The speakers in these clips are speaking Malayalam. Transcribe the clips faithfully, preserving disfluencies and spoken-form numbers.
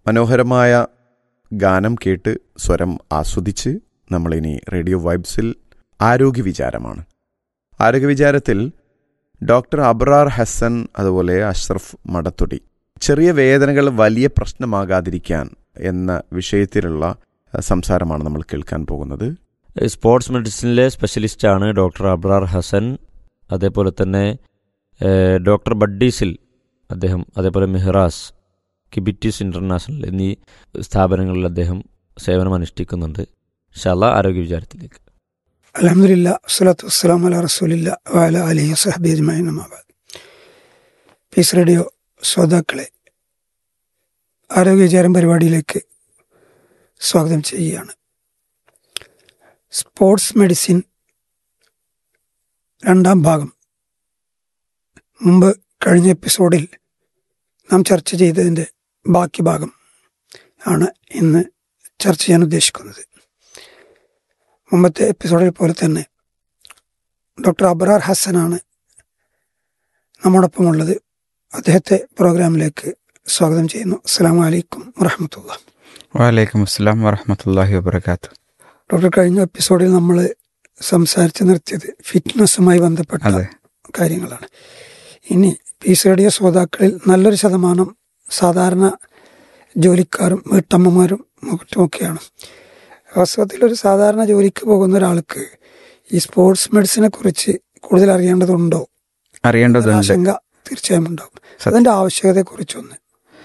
മനോഹരമായ ഗാനം കേട്ട് സ്വരം ആസ്വദിച്ച് നമ്മളിനി റേഡിയോ വൈബ്സിൽ ആരോഗ്യ വിചാരമാണ്. ആരോഗ്യ വിചാരത്തിൽ ഡോക്ടർ അബ്രാർ ഹസൻ അതുപോലെ അഷ്റഫ് മടത്തൊടി ചെറിയ വേദനകൾ വലിയ പ്രശ്നമാകാതിരിക്കാൻ എന്ന വിഷയത്തിലുള്ള സംസാരമാണ് നമ്മൾ കേൾക്കാൻ പോകുന്നത്. Sports മെഡിസിനിലെ സ്പെഷ്യലിസ്റ്റാണ് doctor Abrar Hasan. അതേപോലെ തന്നെ ഡോക്ടർ ബഡ്ഡീസിൽ അദ്ദേഹം, അതേപോലെ മെഹ്റാസ്, കിബിറ്റിസ് ഇൻ്റർനാഷണൽ എന്നീ സ്ഥാപനങ്ങളിൽ അദ്ദേഹം സേവനം അനുഷ്ഠിക്കുന്നുണ്ട്. ഇൻഷാല്ലാ ആരോഗ്യ വിചാരത്തിലേക്ക്. അൽഹംദുലില്ലാ വസ്സലാത്തു വസ്സലാമു അലാ റസൂലില്ലാ വഅലാ ആലിഹി വസഹ്ബിഹി അജ്മഈൻ. അമ്മാ ബഅദ്. പീസ് റേഡിയോ ശ്രോതാക്കളെ, ആരോഗ്യ വിചാരം പരിപാടിയിലേക്ക് സ്വാഗതം ചെയ്യുകയാണ്. സ്പോർട്സ് മെഡിസിൻ രണ്ടാം ഭാഗം. മുമ്പ് കഴിഞ്ഞ എപ്പിസോഡിൽ നാം ചർച്ച ചെയ്തതിൻ്റെ ബാക്കി ഭാഗം ആണ് ഇന്ന് ചർച്ച ചെയ്യാൻ ഉദ്ദേശിക്കുന്നത്. മുമ്പത്തെ എപ്പിസോഡിൽ പോലെ തന്നെ ഡോക്ടർ അബ്രാർ ഹസനാണ് നമ്മോടൊപ്പം ഉള്ളത്. അദ്ദേഹത്തെ പ്രോഗ്രാമിലേക്ക് സ്വാഗതം ചെയ്യുന്നു. അസ്സലാമു അലൈക്കും വറഹ്മത്തുള്ളാഹി. വഅലൈക്കും അസ്സലാം വറഹ്മത്തുള്ളാഹി വബറകാതുഹു. ഡോക്ടർ, കഴിഞ്ഞ എപ്പിസോഡിൽ നമ്മൾ സംസാരിച്ച് നിർത്തിയത് ഫിറ്റ്നസ്സുമായി ബന്ധപ്പെട്ട കാര്യങ്ങളാണ്. ഇനി പീസ് റേഡിയോ ശ്രോതാക്കളിൽ നല്ലൊരു ശതമാനം സാധാരണ ജോലിക്കാരും വീട്ടമ്മമാരും മറ്റുമൊക്കെയാണ്. വാസ്തവത്തിൽ ഒരു സാധാരണ ജോലിക്ക് പോകുന്ന ഒരാൾക്ക് ഈ സ്പോർട്സ് മെഡിസിനെ കുറിച്ച് കൂടുതൽ അറിയേണ്ടതുണ്ടോ? അറിയേണ്ടതുണ്ട്, ആശങ്ക തീർച്ചയായും ഉണ്ടാകും. അതിൻ്റെ ആവശ്യകതയെക്കുറിച്ചൊന്ന്.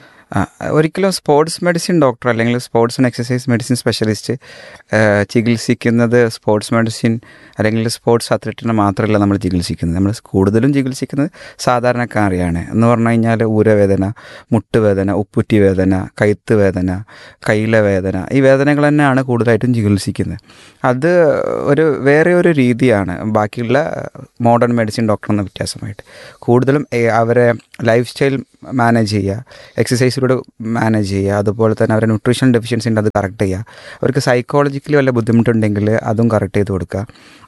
ഒരിക്കലും സ്പോർട്സ് മെഡിസിൻ ഡോക്ടർ അല്ലെങ്കിൽ sports and exercise medicine specialist ചികിത്സിക്കുന്നത് സ്പോർട്സ് മെഡിസിൻ അല്ലെങ്കിൽ സ്പോർട്സ് അത്ലറ്റിനെ മാത്രമല്ല നമ്മൾ ചികിത്സിക്കുന്നത്. നമ്മൾ കൂടുതലും ചികിത്സിക്കുന്നത് സാധാരണക്കാരെയാണ്. എന്ന് പറഞ്ഞു കഴിഞ്ഞാൽ ഊരവേദന, മുട്ടുവേദന, ഉപ്പുറ്റി വേദന, കഴുത്ത് വേദന, കൈയിലെ വേദന, ഈ വേദനകൾ തന്നെയാണ് കൂടുതലായിട്ടും ചികിത്സിക്കുന്നത്. അത് ഒരു വേറെ ഒരു രീതിയാണ് ബാക്കിയുള്ള മോഡേൺ മെഡിസിൻ ഡോക്ടറിന് വ്യത്യാസമായിട്ട്. കൂടുതലും അവരെ ലൈഫ് സ്റ്റൈൽ മാനേജ് ചെയ്യുക, എക്സസൈസിലൂടെ മാനേജ് ചെയ്യുക, അതുപോലെ തന്നെ അവരുടെ ന്യൂട്രീഷൻ ഡെഫിഷ്യൻസി ഉണ്ട് അത് കറക്റ്റ് ചെയ്യുക, അവർക്ക് സൈക്കോളജിക്കലി വല്ല ബുദ്ധിമുട്ടുണ്ടെങ്കിൽ അതും കറക്റ്റ് ചെയ്ത് കൊടുക്കുക.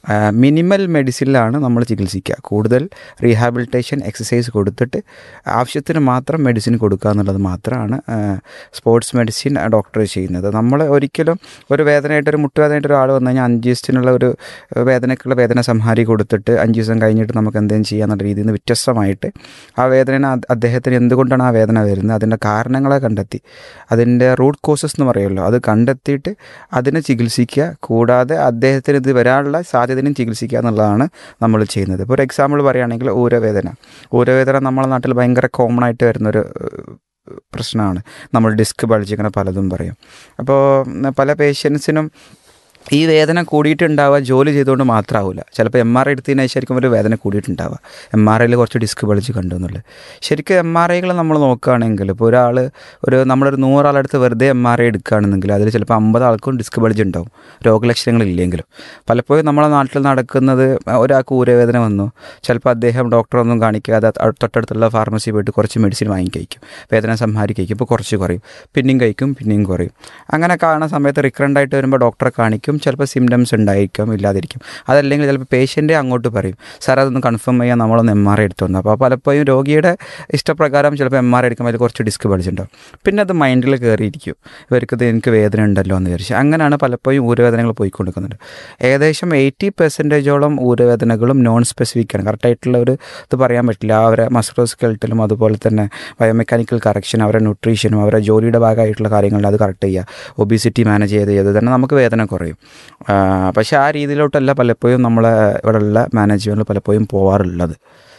മിനിമൽ മെഡിസിനിലാണ് നമ്മൾ ചികിത്സിക്കുക. കൂടുതൽ റീഹാബിലിറ്റേഷൻ എക്സസൈസ് കൊടുത്തിട്ട് ആവശ്യത്തിന് മാത്രം മെഡിസിൻ കൊടുക്കുക എന്നുള്ളത് മാത്രമാണ് സ്പോർട്സ് മെഡിസിൻ ഡോക്ടർ ചെയ്യുന്നത്. നമ്മൾ ഒരിക്കലും ഒരു വേദനയായിട്ട്, ഒരു മുട്ടുവേദനയായിട്ട് ഒരാൾ വന്നു കഴിഞ്ഞാൽ അഞ്ച് ദിവസത്തിനുള്ള ഒരു വേദനയ്ക്കുള്ള വേദന സംഹാരി കൊടുത്തിട്ട് അഞ്ച് ദിവസം കഴിഞ്ഞിട്ട് നമുക്ക് എന്തെങ്കിലും ചെയ്യാന്നുള്ള രീതിയിൽ നിന്ന് വ്യത്യസ്തമായിട്ട് ആ വേദന അദ്ദേഹത്തിന് എന്തുകൊണ്ടാണ് ആ വേദന വരുന്നത്, അതിൻ്റെ കാരണങ്ങളെ കണ്ടെത്തി, അതിൻ്റെ റൂട്ട് കോസസ് എന്ന് പറയുമല്ലോ, അത് കണ്ടെത്തിയിട്ട് അതിനെ ചികിത്സിക്കുക. കൂടാതെ അദ്ദേഹത്തിന് ഇത് വരാനുള്ള സാധ്യതയും ചികിത്സിക്കുക എന്നുള്ളതാണ് നമ്മൾ ചെയ്യുന്നത്. ഇപ്പോൾ ഒരു എക്സാമ്പിൾ പറയുകയാണെങ്കിൽ ഊരവേദന. ഊരവേദന നമ്മളെ നാട്ടിൽ ഭയങ്കര കോമൺ ആയിട്ട് വരുന്നൊരു പ്രശ്നമാണ്. നമ്മൾ ഡിസ്ക് ബൾജിങ്ങനെ പലതും പറയും. അപ്പോൾ പല പേഷ്യൻസിനും ഈ വേദന കൂടിയിട്ടുണ്ടാവുക ജോലി ചെയ്തുകൊണ്ട് മാത്രമാവില്ല. ചിലപ്പോൾ എം ആർ ഐ എടുത്തതിന് ശരിക്കും ഒരു വേദന കൂടിയിട്ടുണ്ടാവുക. എം ആർ ഐയിൽ കുറച്ച് ഡിസ്ക് ബൾജ് കണ്ടു എന്നുള്ളത്. ശരിക്കും എം ആർ ഐകൾ നമ്മൾ നോക്കുകയാണെങ്കിൽ ഇപ്പോൾ ഒരാൾ ഒരു നമ്മളൊരു നൂറാളടുത്ത് വെറുതെ എം ആർ ഐ എടുക്കുകയാണെന്നെങ്കിൽ അതിൽ ചിലപ്പോൾ അമ്പത് ആൾക്കും ഡിസ്ക് ബൾജ് ഉണ്ടാവും, രോഗലക്ഷണങ്ങളില്ലെങ്കിലും. പലപ്പോഴും നമ്മളെ നാട്ടിൽ നടക്കുന്നത് ഒരാൾക്ക് ഊരവേദന വന്നു, ചിലപ്പോൾ അദ്ദേഹം ഡോക്ടറൊന്നും കാണിക്കാതെ തൊട്ടടുത്തുള്ള ഫാർമസി പോയിട്ട് കുറച്ച് മെഡിസിൻ വാങ്ങി കഴിക്കും, വേദന സംഹാരി കഴിക്കും, ഇപ്പോൾ കുറച്ച് കുറയും, പിന്നെയും കഴിക്കും, പിന്നെയും കുറയും. അങ്ങനെ കാണുന്ന സമയത്ത് റിക്കറൻ്റ് ആയിട്ട് വരുമ്പോൾ ഡോക്ടറെ കാണിക്കും. ചിലപ്പോൾ സിംറ്റംസ് ഉണ്ടായിരിക്കും, ഇല്ലാതിരിക്കും. അതല്ലെങ്കിൽ ചിലപ്പോൾ പേഷ്യൻ്റെ അങ്ങോട്ട് പറയും, സാർ അതൊന്ന് കൺഫേം ചെയ്യാൻ നമ്മളൊന്ന് എം ആർ ഐ എടുത്തുകൊണ്ട്. അപ്പോൾ പലപ്പോഴും രോഗിയുടെ ഇഷ്ടപ്രകാരം ചിലപ്പോൾ എം ആർ ഐ എടുക്കുമ്പോൾ അതിൽ കുറച്ച് ഡിസ്ക് ബൾജുണ്ടാവും. പിന്നെ അത് മൈൻഡിൽ കയറിയിരിക്കും, ഇവർക്കത് എനിക്ക് വേദന ഉണ്ടല്ലോ എന്ന് വിചാരിച്ചു. അങ്ങനെയാണ് പലപ്പോഴും ഊരവേദനകൾ പോയിക്കൊണ്ടിരിക്കുന്നത്. ഏകദേശം എയ്റ്റി പെർസെൻറ്റേജോളം ഊരവേദനകളും നോൺ സ്പെസിഫിക്കാണ്. കറക്റ്റായിട്ടുള്ള ഒരു ഇത് പറയാൻ പറ്റില്ല. അവരെ മസ്ക്രോസ്കെൽറ്റലും അതുപോലെ തന്നെ ബയോമെക്കാനിക്കൽ കറക്ഷൻ, അവരുടെ ന്യൂട്രീഷനും അവരുടെ ജോലിയുടെ ഭാഗമായിട്ടുള്ള കാര്യങ്ങളിൽ അത് കറക്റ്റ് ചെയ്യുക, ഒബിസിറ്റി മാനേജ് ചെയ്ത് ചെയ്ത് തന്നെ നമുക്ക് വേദന കുറയും. പക്ഷെ ആ രീതിയിലോട്ടല്ല പലപ്പോഴും നമ്മളെ ഇവിടെയുള്ള മാനേജ്മെൻറ്റിൽ പലപ്പോഴും പോവാറുള്ളത്.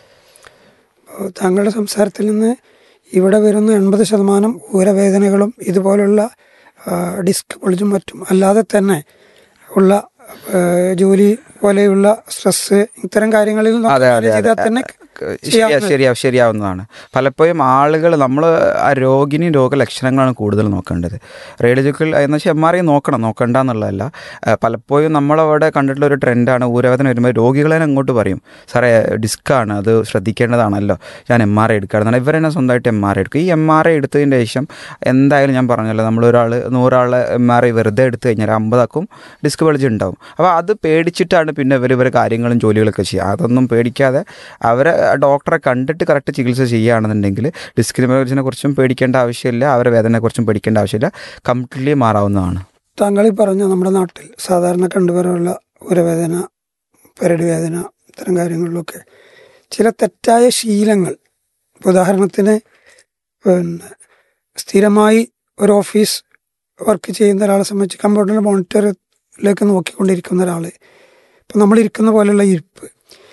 താങ്കളുടെ സംസാരത്തിൽ നിന്ന് ഇവിടെ വരുന്ന എൺപത് ശതമാനം ഊരവേദനകളും ഇതുപോലുള്ള ഡിസ്ക് ബൾജും മറ്റും അല്ലാതെ തന്നെ ഉള്ള ജോലി പോലെയുള്ള സ്ട്രെസ്, ഇത്തരം കാര്യങ്ങളിൽ തന്നെ ശരിയാ ശരിയാവുന്നതാണ്. പലപ്പോഴും ആളുകൾ നമ്മൾ ആ രോഗിനി രോഗലക്ഷണങ്ങളാണ് കൂടുതൽ നോക്കേണ്ടത്. റേഡിയോളജിക്കൽ എന്ന് വെച്ചാൽ എം ആർ ഐ നോക്കണം, നോക്കണ്ട എന്നുള്ളതല്ല. പലപ്പോഴും നമ്മളവിടെ കണ്ടിട്ടുള്ള ഒരു ട്രെൻഡാണ്, ഊരവേദന വരുമ്പോൾ രോഗികളെ അങ്ങോട്ട് പറയും, സാറേ ഡിസ്ക്കാണ്, അത് ശ്രദ്ധിക്കേണ്ടതാണല്ലോ, ഞാൻ എം ആർ ഐ എടുക്കാറുണ്ട്. ഇവർ തന്നെ സ്വന്തമായിട്ട് എം ആർ ഐ എടുക്കും. ഈ എം ആർ ഐ എടുത്തതിന് ശേഷം എന്തായാലും ഞാൻ പറഞ്ഞല്ലോ, നമ്മളൊരാൾ നൂറാൾ എം ആർ ഐ വെറുതെ എടുത്തു കഴിഞ്ഞാൽ അമ്പതാക്കും ഡിസ്ക് ബൾജ് ഉണ്ടാവും. അപ്പോൾ അത് പേടിച്ചിട്ടാണ് കഴിഞ്ഞിട്ടാണ് പിന്നെ ഇവർ ഇവർ കാര്യങ്ങളും ജോലികളൊക്കെ ചെയ്യുക. അതൊന്നും പേടിക്കാതെ അവരെ ഡോക്ടറെ കണ്ടിട്ട് കറക്റ്റ് ചികിത്സ ചെയ്യുകയാണെന്നുണ്ടെങ്കിൽ ഡിസ്ക്രിമിനേഷനെ കുറിച്ചും പേടിക്കേണ്ട ആവശ്യമില്ല, അവരെ വേദനയെക്കുറിച്ചും പേടിക്കേണ്ട ആവശ്യമില്ല, കംപ്ലീറ്റ്ലി മാറാവുന്നതാണ്. താങ്കൾ ഈ പറഞ്ഞ നമ്മുടെ നാട്ടിൽ സാധാരണ കണ്ടുവരാനുള്ള ഉരവേദന, പെരടി വേദന, ഇത്തരം കാര്യങ്ങളിലൊക്കെ ചില തെറ്റായ ശീലങ്ങൾ, ഉദാഹരണത്തിന് പിന്നെ സ്ഥിരമായി ഒരു ഓഫീസ് വർക്ക് ചെയ്യുന്ന ഒരാളെ സംബന്ധിച്ച് കമ്പ്യൂട്ടറിൽ മോണിറ്ററിലേക്ക് നോക്കിക്കൊണ്ടിരിക്കുന്ന ഒരാൾ, ഇപ്പം നമ്മളിരിക്കുന്ന പോലെയുള്ള ഇരിപ്പ്,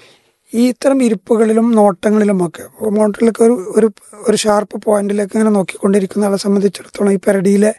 ഈ ഇത്തരം ഇരിപ്പുകളിലും നോട്ടങ്ങളിലുമൊക്കെ മോണിറ്ററിലേക്ക് ഒരു ഒരു ഒരു ഷാർപ്പ് പോയിന്റിലേക്ക് ഇങ്ങനെ നോക്കിക്കൊണ്ടിരിക്കുന്ന ആളെ സംബന്ധിച്ചിടത്തോളം ഈ പെരടിയിലെ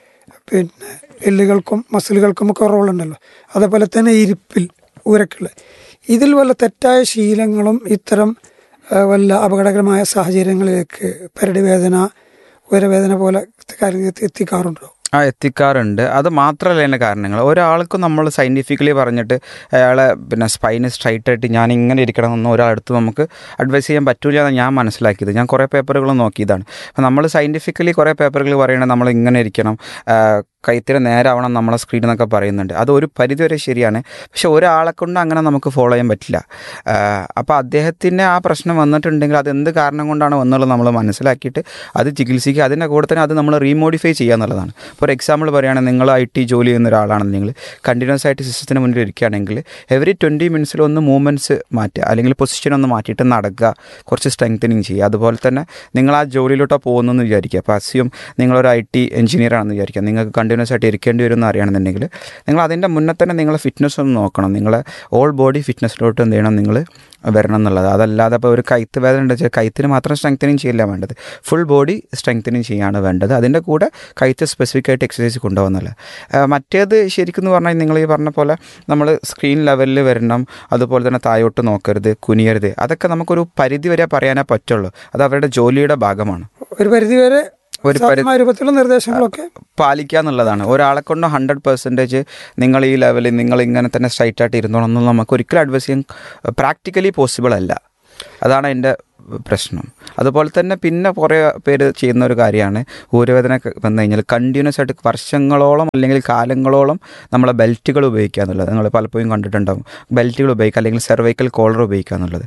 പിന്നെ എല്ലുകൾക്കും മസിലുകൾക്കും ഒക്കെ റോളുണ്ടല്ലോ. അതേപോലെ തന്നെ ഇരിപ്പിൽ ഊരക്കുള്ള ഇതിൽ വല്ല തെറ്റായ ശീലങ്ങളും ഇത്തരം വല്ല അപകടകരമായ സാഹചര്യങ്ങളിലേക്ക് പെരടി വേദന, ഊരവേദന പോലെ കാര്യങ്ങൾ എത്തിക്കാറുണ്ടോ? ആ എത്തിക്കാറുണ്ട്. അത് മാത്രമല്ല അതിൻ്റെ കാരണങ്ങൾ. ഒരാൾക്കും നമ്മൾ സയൻറ്റിഫിക്കലി പറഞ്ഞിട്ട് അയാളെ പിന്നെ സ്പൈന് സ്ട്രൈറ്റ് ആയിട്ട് ഞാൻ ഇങ്ങനെ ഇരിക്കണമെന്ന് ഒരാളടുത്ത് നമുക്ക് അഡ്വൈസ് ചെയ്യാൻ പറ്റില്ല എന്ന് ഞാൻ മനസ്സിലാക്കിയത്. ഞാൻ കുറേ പേപ്പറുകൾ നോക്കിയതാണ്. അപ്പം നമ്മൾ സയൻറ്റിഫിക്കലി കുറേ പേപ്പറുകൾ പറയണത് നമ്മൾ ഇങ്ങനെ ഇരിക്കണം, കൈത്തിന് നേരാവണം നമ്മളെ സ്ക്രീൻ എന്നൊക്കെ പറയുന്നുണ്ട്. അത് ഒരു പരിധിവരെ ശരിയാണ്. പക്ഷെ ഒരാളെ കൊണ്ട് അങ്ങനെ നമുക്ക് ഫോളോ ചെയ്യാൻ പറ്റില്ല. അപ്പോൾ അദ്ദേഹത്തിന് ആ പ്രശ്നം വന്നിട്ടുണ്ടെങ്കിൽ അത് എന്ത് കാരണം കൊണ്ടാണ് വന്നുള്ളത് നമ്മൾ മനസ്സിലാക്കിയിട്ട് അത് ചികിത്സിക്കുക. അതിൻ്റെ കൂടെ തന്നെ അത് നമ്മൾ റീമോഡിഫൈ ചെയ്യുക എന്നുള്ളതാണ്. ഫോർ എക്സാമ്പിൾ പറയുകയാണെങ്കിൽ നിങ്ങൾ ഐ ടി ജോലി ചെയ്യുന്ന ഒരാളാണെന്നെങ്കിൽ കണ്ടിന്യൂസ് ആയിട്ട് സിസ്റ്റത്തിന് മുന്നിൽ ഇരിക്കുകയാണെങ്കിൽ എവറി ട്വൻറ്റി മിനിറ്റ്സിൽ ഒന്ന് മൂവ്മെൻറ്റ്സ് മാറ്റുക, അല്ലെങ്കിൽ പൊസിഷൻ ഒന്ന് മാറ്റിയിട്ട് നടക്കുക, കുറച്ച് സ്ട്രെങ്തനിങ് ചെയ്യുക. അതുപോലെ തന്നെ നിങ്ങൾ ആ ജോലിയിലോട്ടോ പോകുന്നതെന്ന് വിചാരിക്കുക. അപ്പോൾ അസ്യൂം നിങ്ങളൊരു ഐ ടി എഞ്ചിനീയർ ആണെന്ന് വിചാരിക്കുക. നിങ്ങൾക്ക് കണ്ടിന്യൂസ് ആയിട്ട് ഇരിക്കേണ്ടി വരും എന്ന് അറിയണമെന്നുണ്ടെങ്കിൽ നിങ്ങൾ അതിൻ്റെ മുന്നേ തന്നെ നിങ്ങളെ ഫിറ്റ്നസ് ഒന്ന് നോക്കണം. നിങ്ങളെ ഓൾ ബോഡി ഫിറ്റ്നസ്സിലോട്ട് എന്ത് ചെയ്യണം, നിങ്ങൾ വരണം എന്നുള്ളത്. അതല്ലാതെ ഇപ്പോൾ ഒരു കൈത്ത് വേദന ഉണ്ട് വെച്ചാൽ കൈത്തിന് മാത്രം സ്ട്രെങ്തനിങ് ചെയ്യില്ല വേണ്ടത്, ഫുൾ ബോഡി സ്ട്രെങ്തനിങ് ചെയ്യാണ് വേണ്ടത്. അതിൻ്റെ കൂടെ കൈത്ത് സ്പെസിഫിക് ആയിട്ട് എക്സസൈസ് കൊണ്ടുപോകുന്നില്ല. മറ്റേത് ശരിക്കും എന്ന് പറഞ്ഞാൽ നിങ്ങൾ ഈ പറഞ്ഞ പോലെ നമ്മൾ സ്ക്രീൻ ലെവലിൽ വരണം, അതുപോലെ തന്നെ താഴോട്ട് നോക്കരുത്, കുനിയരുത്. അതൊക്കെ നമുക്കൊരു പരിധി വരെ പറയാനേ പറ്റുള്ളൂ. അത് അവരുടെ ജോലിയുടെ ഭാഗമാണ്. ഒരു പരിധി വരെ ഒരു രൂപത്തിലുള്ള നിർദ്ദേശങ്ങളൊക്കെ പാലിക്കുക എന്നുള്ളതാണ്. ഒരാളെ കൊണ്ട് ഹൺഡ്രഡ് പെർസെൻറ്റേജ് നിങ്ങൾ ഈ ലെവലിൽ നിങ്ങൾ ഇങ്ങനെ തന്നെ സ്ട്രൈറ്റ് ആയിട്ട് ഇരുന്നോണം എന്നൊന്നും നമുക്ക് ഒരിക്കലും അഡ്വൈസ് ചെയ്യാൻ പ്രാക്ടിക്കലി പോസിബിൾ അല്ല. അതാണ് എൻ്റെ പ്രശ്നം. അതുപോലെ തന്നെ പിന്നെ കുറേ പേര് ചെയ്യുന്ന ഒരു കാര്യമാണ് ഊരവേദന വന്നു കഴിഞ്ഞാൽ കണ്ടിന്യൂസ് ആയിട്ട് വർഷങ്ങളോളം അല്ലെങ്കിൽ കാലങ്ങളോളം നമ്മളെ ബെൽറ്റുകൾ ഉപയോഗിക്കുക എന്നുള്ളത്. നിങ്ങൾ പലപ്പോഴും കണ്ടിട്ടുണ്ടാകും, ബെൽറ്റുകൾ ഉപയോഗിക്കുക അല്ലെങ്കിൽ സെർവൈക്കൽ കോളർ ഉപയോഗിക്കുക എന്നുള്ളത്.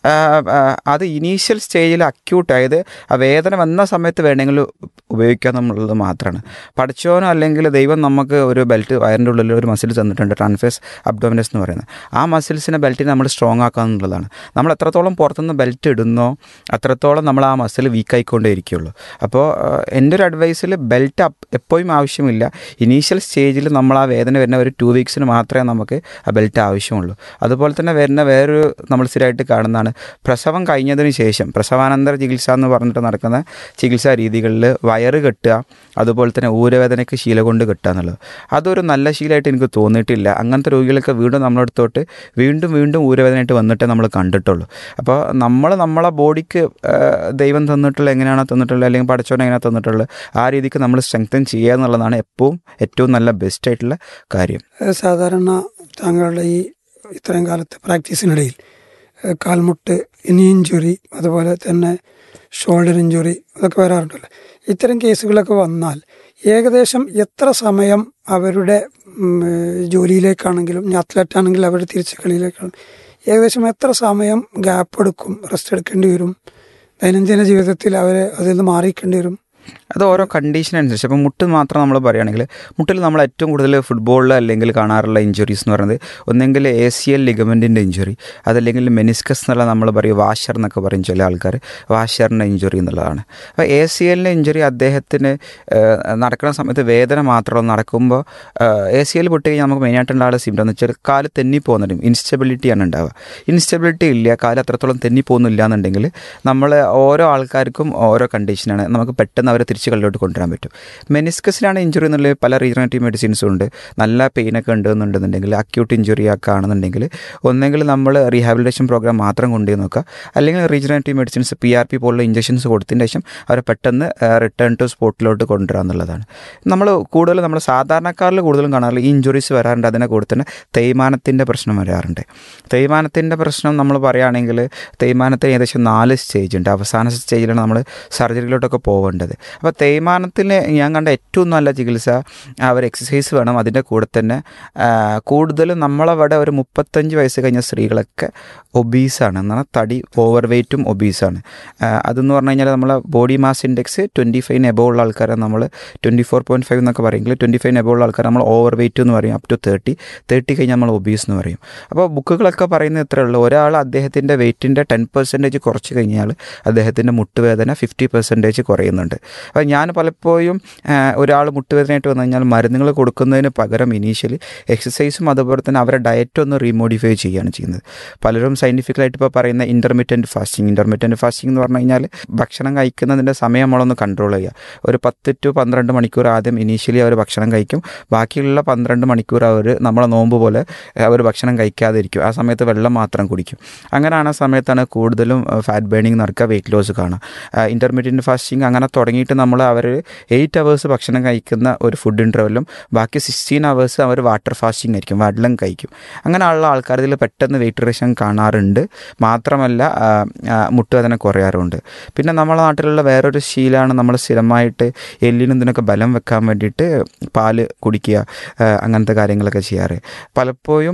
അത് ഇനീഷ്യൽ സ്റ്റേജിൽ അക്യൂട്ട് ആയത് ആ വേദന വന്ന സമയത്ത് വേണമെങ്കിൽ ഉപയോഗിക്കുക എന്നുള്ളത് മാത്രമാണ്. പഠിച്ചോനോ അല്ലെങ്കിൽ ദൈവം നമുക്ക് ഒരു ബെൽറ്റ് വയറിൻ്റെ ഉള്ളിൽ ഒരു മസിൽ തന്നിട്ടുണ്ട്, ട്രാൻഫേസ് അബ്ഡോമിനസ് എന്ന് പറയുന്നത്. ആ മസിൽസിനെ ബെൽറ്റിനെ നമ്മൾ സ്ട്രോങ് ആക്കുക എന്നുള്ളതാണ്. നമ്മൾ എത്രത്തോളം പുറത്തുനിന്ന് ബെൽറ്റ് ഇടുന്നോ അത്രത്തോളം നമ്മൾ ആ മസിൽ വീക്കായിക്കൊണ്ടേ ഇരിക്കുകയുള്ളൂ. അപ്പോൾ എൻ്റെ ഒരു അഡ്വൈസിൽ ബെൽറ്റ് എപ്പോഴും ആവശ്യമില്ല. ഇനീഷ്യൽ സ്റ്റേജിൽ നമ്മൾ ആ വേദന വരുന്ന ഒരു ടു വീക്സിന് മാത്രമേ നമുക്ക് ആ ബെൽറ്റ് ആവശ്യമുള്ളൂ. അതുപോലെ തന്നെ വരുന്ന വേറൊരു നമ്മൾ സ്ഥിരമായിട്ട് കാണുന്നതാണ് പ്രസവം കഴിഞ്ഞതിന് ശേഷം പ്രസവാനന്തര ചികിത്സ എന്ന് പറഞ്ഞിട്ട് നടക്കുന്ന ചികിത്സാ രീതികളിൽ വയറ് കെട്ടുക, അതുപോലെ തന്നെ ഊരവേദനയ്ക്ക് ശീല കൊണ്ട് കെട്ടുക എന്നുള്ളത്. അതൊരു നല്ല ശീലമായിട്ട് എനിക്ക് തോന്നിയിട്ടില്ല. അങ്ങനത്തെ രോഗികളൊക്കെ വീണ്ടും നമ്മളെടുത്തോട്ട് വീണ്ടും വീണ്ടും ഊരവേദനയായിട്ട് വന്നിട്ടേ നമ്മൾ കണ്ടിട്ടുള്ളൂ. അപ്പോൾ നമ്മൾ നമ്മളെ ബോഡിക്ക് ദൈവം തന്നിട്ടുള്ള എങ്ങനെയാണോ തന്നിട്ടുള്ളത് അല്ലെങ്കിൽ പഠിച്ചവൻ എങ്ങനെയാണ് തന്നിട്ടുള്ളത് ആ രീതിക്ക് നമ്മൾ സ്ട്രെങ്തൻ ചെയ്യുക എന്നുള്ളതാണ് എപ്പോഴും ഏറ്റവും നല്ല ബെസ്റ്റ് ആയിട്ടുള്ള കാര്യം. സാധാരണ താങ്കളുടെ ഈ ഇത്രയും കാലത്തെ പ്രാക്ടീസിനിടയിൽ കാൽമുട്ട് ഇനി ഇഞ്ചുറി, അതുപോലെ തന്നെ ഷോൾഡർ ഇഞ്ചുറി അതൊക്കെ വരാറുണ്ടല്ലോ. ഇത്തരം കേസുകളൊക്കെ വന്നാൽ ഏകദേശം എത്ര സമയം അവരുടെ ജോലിയിലേക്കാണെങ്കിലും അത്ലറ്റ് ആണെങ്കിലും അവരുടെ തിരിച്ചു കളിയിലേക്കാണ് ഏകദേശം എത്ര സമയം ഗ്യാപ്പ് എടുക്കും, റെസ്റ്റ് എടുക്കേണ്ടി വരും, ദൈനംദിന ജീവിതത്തിൽ അവർ അതിൽ നിന്ന് മാറിക്കേണ്ടി വരും? അത് ഓരോ കണ്ടീഷൻ അനുസരിച്ച്. അപ്പോൾ മുട്ട് മാത്രം നമ്മൾ പറയുകയാണെങ്കിൽ മുട്ടിൽ നമ്മൾ ഏറ്റവും കൂടുതൽ ഫുട്ബോളിൽ അല്ലെങ്കിൽ കാണാറുള്ള ഇഞ്ചുറീസ് എന്ന് പറയുന്നത് ഒന്നെങ്കിൽ എ സി എൽ ലിഗമെൻറ്റിൻ്റെ ഇഞ്ചുറി, അതല്ലെങ്കിൽ മെനിസ്കസ് എന്നുള്ള നമ്മൾ പറയും വാഷർ എന്നൊക്കെ പറയും ചില ആൾക്കാർ, വാഷറിൻ്റെ ഇഞ്ചുറി എന്നുള്ളതാണ്. അപ്പോൾ എ സി എല്ലിൻ്റെ ഇഞ്ചുറി അദ്ദേഹത്തിന് നടക്കുന്ന സമയത്ത് വേദന മാത്രം നടക്കുമ്പോൾ എ സി എൽ പൊട്ടി കഴിഞ്ഞാൽ നമുക്ക് മെയിനായിട്ടുള്ള സിംറ്റം എന്ന് വെച്ചാൽ കാല് തെന്നി പോകുന്നുണ്ട്, ഇൻസ്റ്റെബിലിറ്റിയാണ് ഉണ്ടാവുക. ഇൻസ്റ്റെബിലിറ്റി ഇല്ല, കാല് അത്രത്തോളം തെന്നി പോകുന്നില്ല എന്നുണ്ടെങ്കിൽ നമ്മൾ ഓരോ ആൾക്കാർക്കും ഓരോ കണ്ടീഷനാണ്, നമുക്ക് പെട്ടെന്ന് അവരെ തിരിച്ച് കളിലോട്ട് കൊണ്ടുവരാൻ പറ്റും. മെനിസ്കസിലാണ് ഇഞ്ചുറി എന്നുള്ള പല റീജനറേറ്റീവ് മെഡിസിൻസും ഉണ്ട്. നല്ല പെയിനൊക്കെ ഉണ്ടെന്നുണ്ടെന്നുണ്ടെങ്കിൽ അക്യൂട്ട് ഇഞ്ചുറി ഒക്കെ ആണെന്നുണ്ടെങ്കിൽ ഒന്നെങ്കിൽ നമ്മൾ റീഹാബിലിറ്റേഷൻ പ്രോഗ്രാം മാത്രം കൊണ്ടുപോയി നോക്കുക, അല്ലെങ്കിൽ regenerative medicines P R P പോലുള്ള ഇഞ്ചക്ഷൻസ് കൊടുത്തതിന് ശേഷം അവരെ പെട്ടെന്ന് റിട്ടേൺ ടു സ്പോട്ടിലോട്ട് കൊണ്ടുവരിക എന്നുള്ളതാണ്. നമ്മൾ കൂടുതൽ നമ്മൾ സാധാരണക്കാരിൽ കൂടുതലും കാണാറില്ല ഈ ഇഞ്ചുറീസ് വരാറുണ്ട്. അതിനെ കൂടെ തന്നെ തേയ്മാനത്തിൻ്റെ പ്രശ്നം വരാറുണ്ട്. തേയ്മാനത്തിൻ്റെ പ്രശ്നം നമ്മൾ പറയുകയാണെങ്കിൽ തേയ്മാനത്തിന് ഏകദേശം നാല് സ്റ്റേജ് ഉണ്ട്. അവസാന സ്റ്റേജിലാണ് നമ്മൾ സർജറിയിലോട്ടൊക്കെ പോകേണ്ടത്. അപ്പോൾ തേയ്മാനത്തിന് ഞാൻ കണ്ട ഏറ്റവും നല്ല ചികിത്സ അവർ എക്സസൈസ് വേണം. അതിൻ്റെ കൂടെ തന്നെ കൂടുതലും നമ്മളവിടെ ഒരു മുപ്പത്തഞ്ച് വയസ്സ് കഴിഞ്ഞ സ്ത്രീകളൊക്കെ ഒബീസാണ്, എന്നാൽ തടി ഓവർ വെയ്റ്റും ഒബീസാണ്. അതെന്ന് പറഞ്ഞു കഴിഞ്ഞാൽ നമ്മളെ body mass index twenty ഫൈവിന് above ഉള്ള ആൾക്കാരെ നമ്മൾ ട്വൻറ്റി ഫോർ പോയിൻറ്റ് ഫൈവ് എന്നൊക്കെ പറയുമെങ്കിൽ ട്വൻറ്റി ഫൈവിന് എബോവ് ഉള്ള ആൾക്കാർ നമ്മൾ ഓവർ വെയ്റ്റ് എന്ന് പറയും. അപ് ടു തേർട്ടി തേർട്ടി കഴിഞ്ഞാൽ നമ്മൾ ഒബീസ് എന്ന് പറയും. അപ്പോൾ ബുക്കുകളൊക്കെ പറയുന്നത് ഇത്രയേ ഉള്ളൂ, ഒരാൾ അദ്ദേഹത്തിൻ്റെ വെയ്റ്റിൻ്റെ ടെൻ പെർസെൻറ്റേജ് കുറച്ച് കഴിഞ്ഞാൽ അദ്ദേഹത്തിൻ്റെ മുട്ടുവേദന ഫിഫ്റ്റി പെർസെൻറ്റേജ് കുറയുന്നുണ്ട്. അപ്പോൾ ഞാൻ പലപ്പോഴും ഒരാൾ മുട്ടുവേദനയായിട്ട് വന്നു കഴിഞ്ഞാൽ മരുന്നുകൾ കൊടുക്കുന്നതിന് പകരം ഇനീഷ്യലി എക്സസൈസും അതുപോലെ തന്നെ അവരുടെ ഡയറ്റ് ഒന്ന് റീമോഡിഫൈ ചെയ്യുകയാണ് ചെയ്യുന്നത്. പലരും സയൻറ്റിഫിക്കലായിട്ട് ഇപ്പോൾ പറയുന്ന ഇൻ്റർമീഡിയൻറ്റ് ഫാസ്റ്റിംഗ് ഇൻ്റർമീഡിയൻറ്റ് ഫാസ്റ്റിംഗ് എന്ന് പറഞ്ഞു കഴിഞ്ഞാൽ ഭക്ഷണം കഴിക്കുന്നതിൻ്റെ സമയം നമ്മളൊന്ന് കൺട്രോൾ ചെയ്യുക. ഒരു പത്ത് ടു പന്ത്രണ്ട് മണിക്കൂർ ആദ്യം ഇനീഷ്യലി അവർ ഭക്ഷണം കഴിക്കും, ബാക്കിയുള്ള പന്ത്രണ്ട് മണിക്കൂർ അവർ നമ്മളെ നോമ്പ് പോലെ അവർ ഭക്ഷണം കഴിക്കാതിരിക്കും. ആ സമയത്ത് വെള്ളം മാത്രം കുടിക്കും. അങ്ങനെയാണ് ആ സമയത്താണ് കൂടുതലും ഫാറ്റ് ബേണിംഗ് നടക്കുക, വെയിറ്റ് ലോസ് കാണാം. ഇൻ്റർമീഡിയൻറ്റ് ഫാസ്റ്റിംഗ് അങ്ങനെ തുടങ്ങിയിട്ട് നമ്മൾ അവർ എയ്റ്റ് അവേഴ്സ് ഭക്ഷണം കഴിക്കുന്ന ഒരു ഫുഡ് ഇൻ്റർവെല്ലും ബാക്കി സിക്സ്റ്റീൻ അവേഴ്സ് അവർ വാട്ടർ ഫാസ്റ്റിംഗ് ആയിരിക്കും, വെള്ളം കഴിക്കും. അങ്ങനെയുള്ള ആൾക്കാർ ഇതിൽ പെട്ടെന്ന് വെയിറ്റ് റിഡക്ഷൻ കാണാറുണ്ട്. മാത്രമല്ല മുട്ടുവേദന കുറയാറുണ്ട്. പിന്നെ നമ്മളെ നാട്ടിലുള്ള വേറൊരു ശീലമാണ് നമ്മൾ സ്ഥിരമായിട്ട് എല്ലിനും ഇതിനൊക്കെ ബലം വെക്കാൻ വേണ്ടിയിട്ട് പാല് കുടിക്കുക, അങ്ങനത്തെ കാര്യങ്ങളൊക്കെ ചെയ്യാറ്. പലപ്പോഴും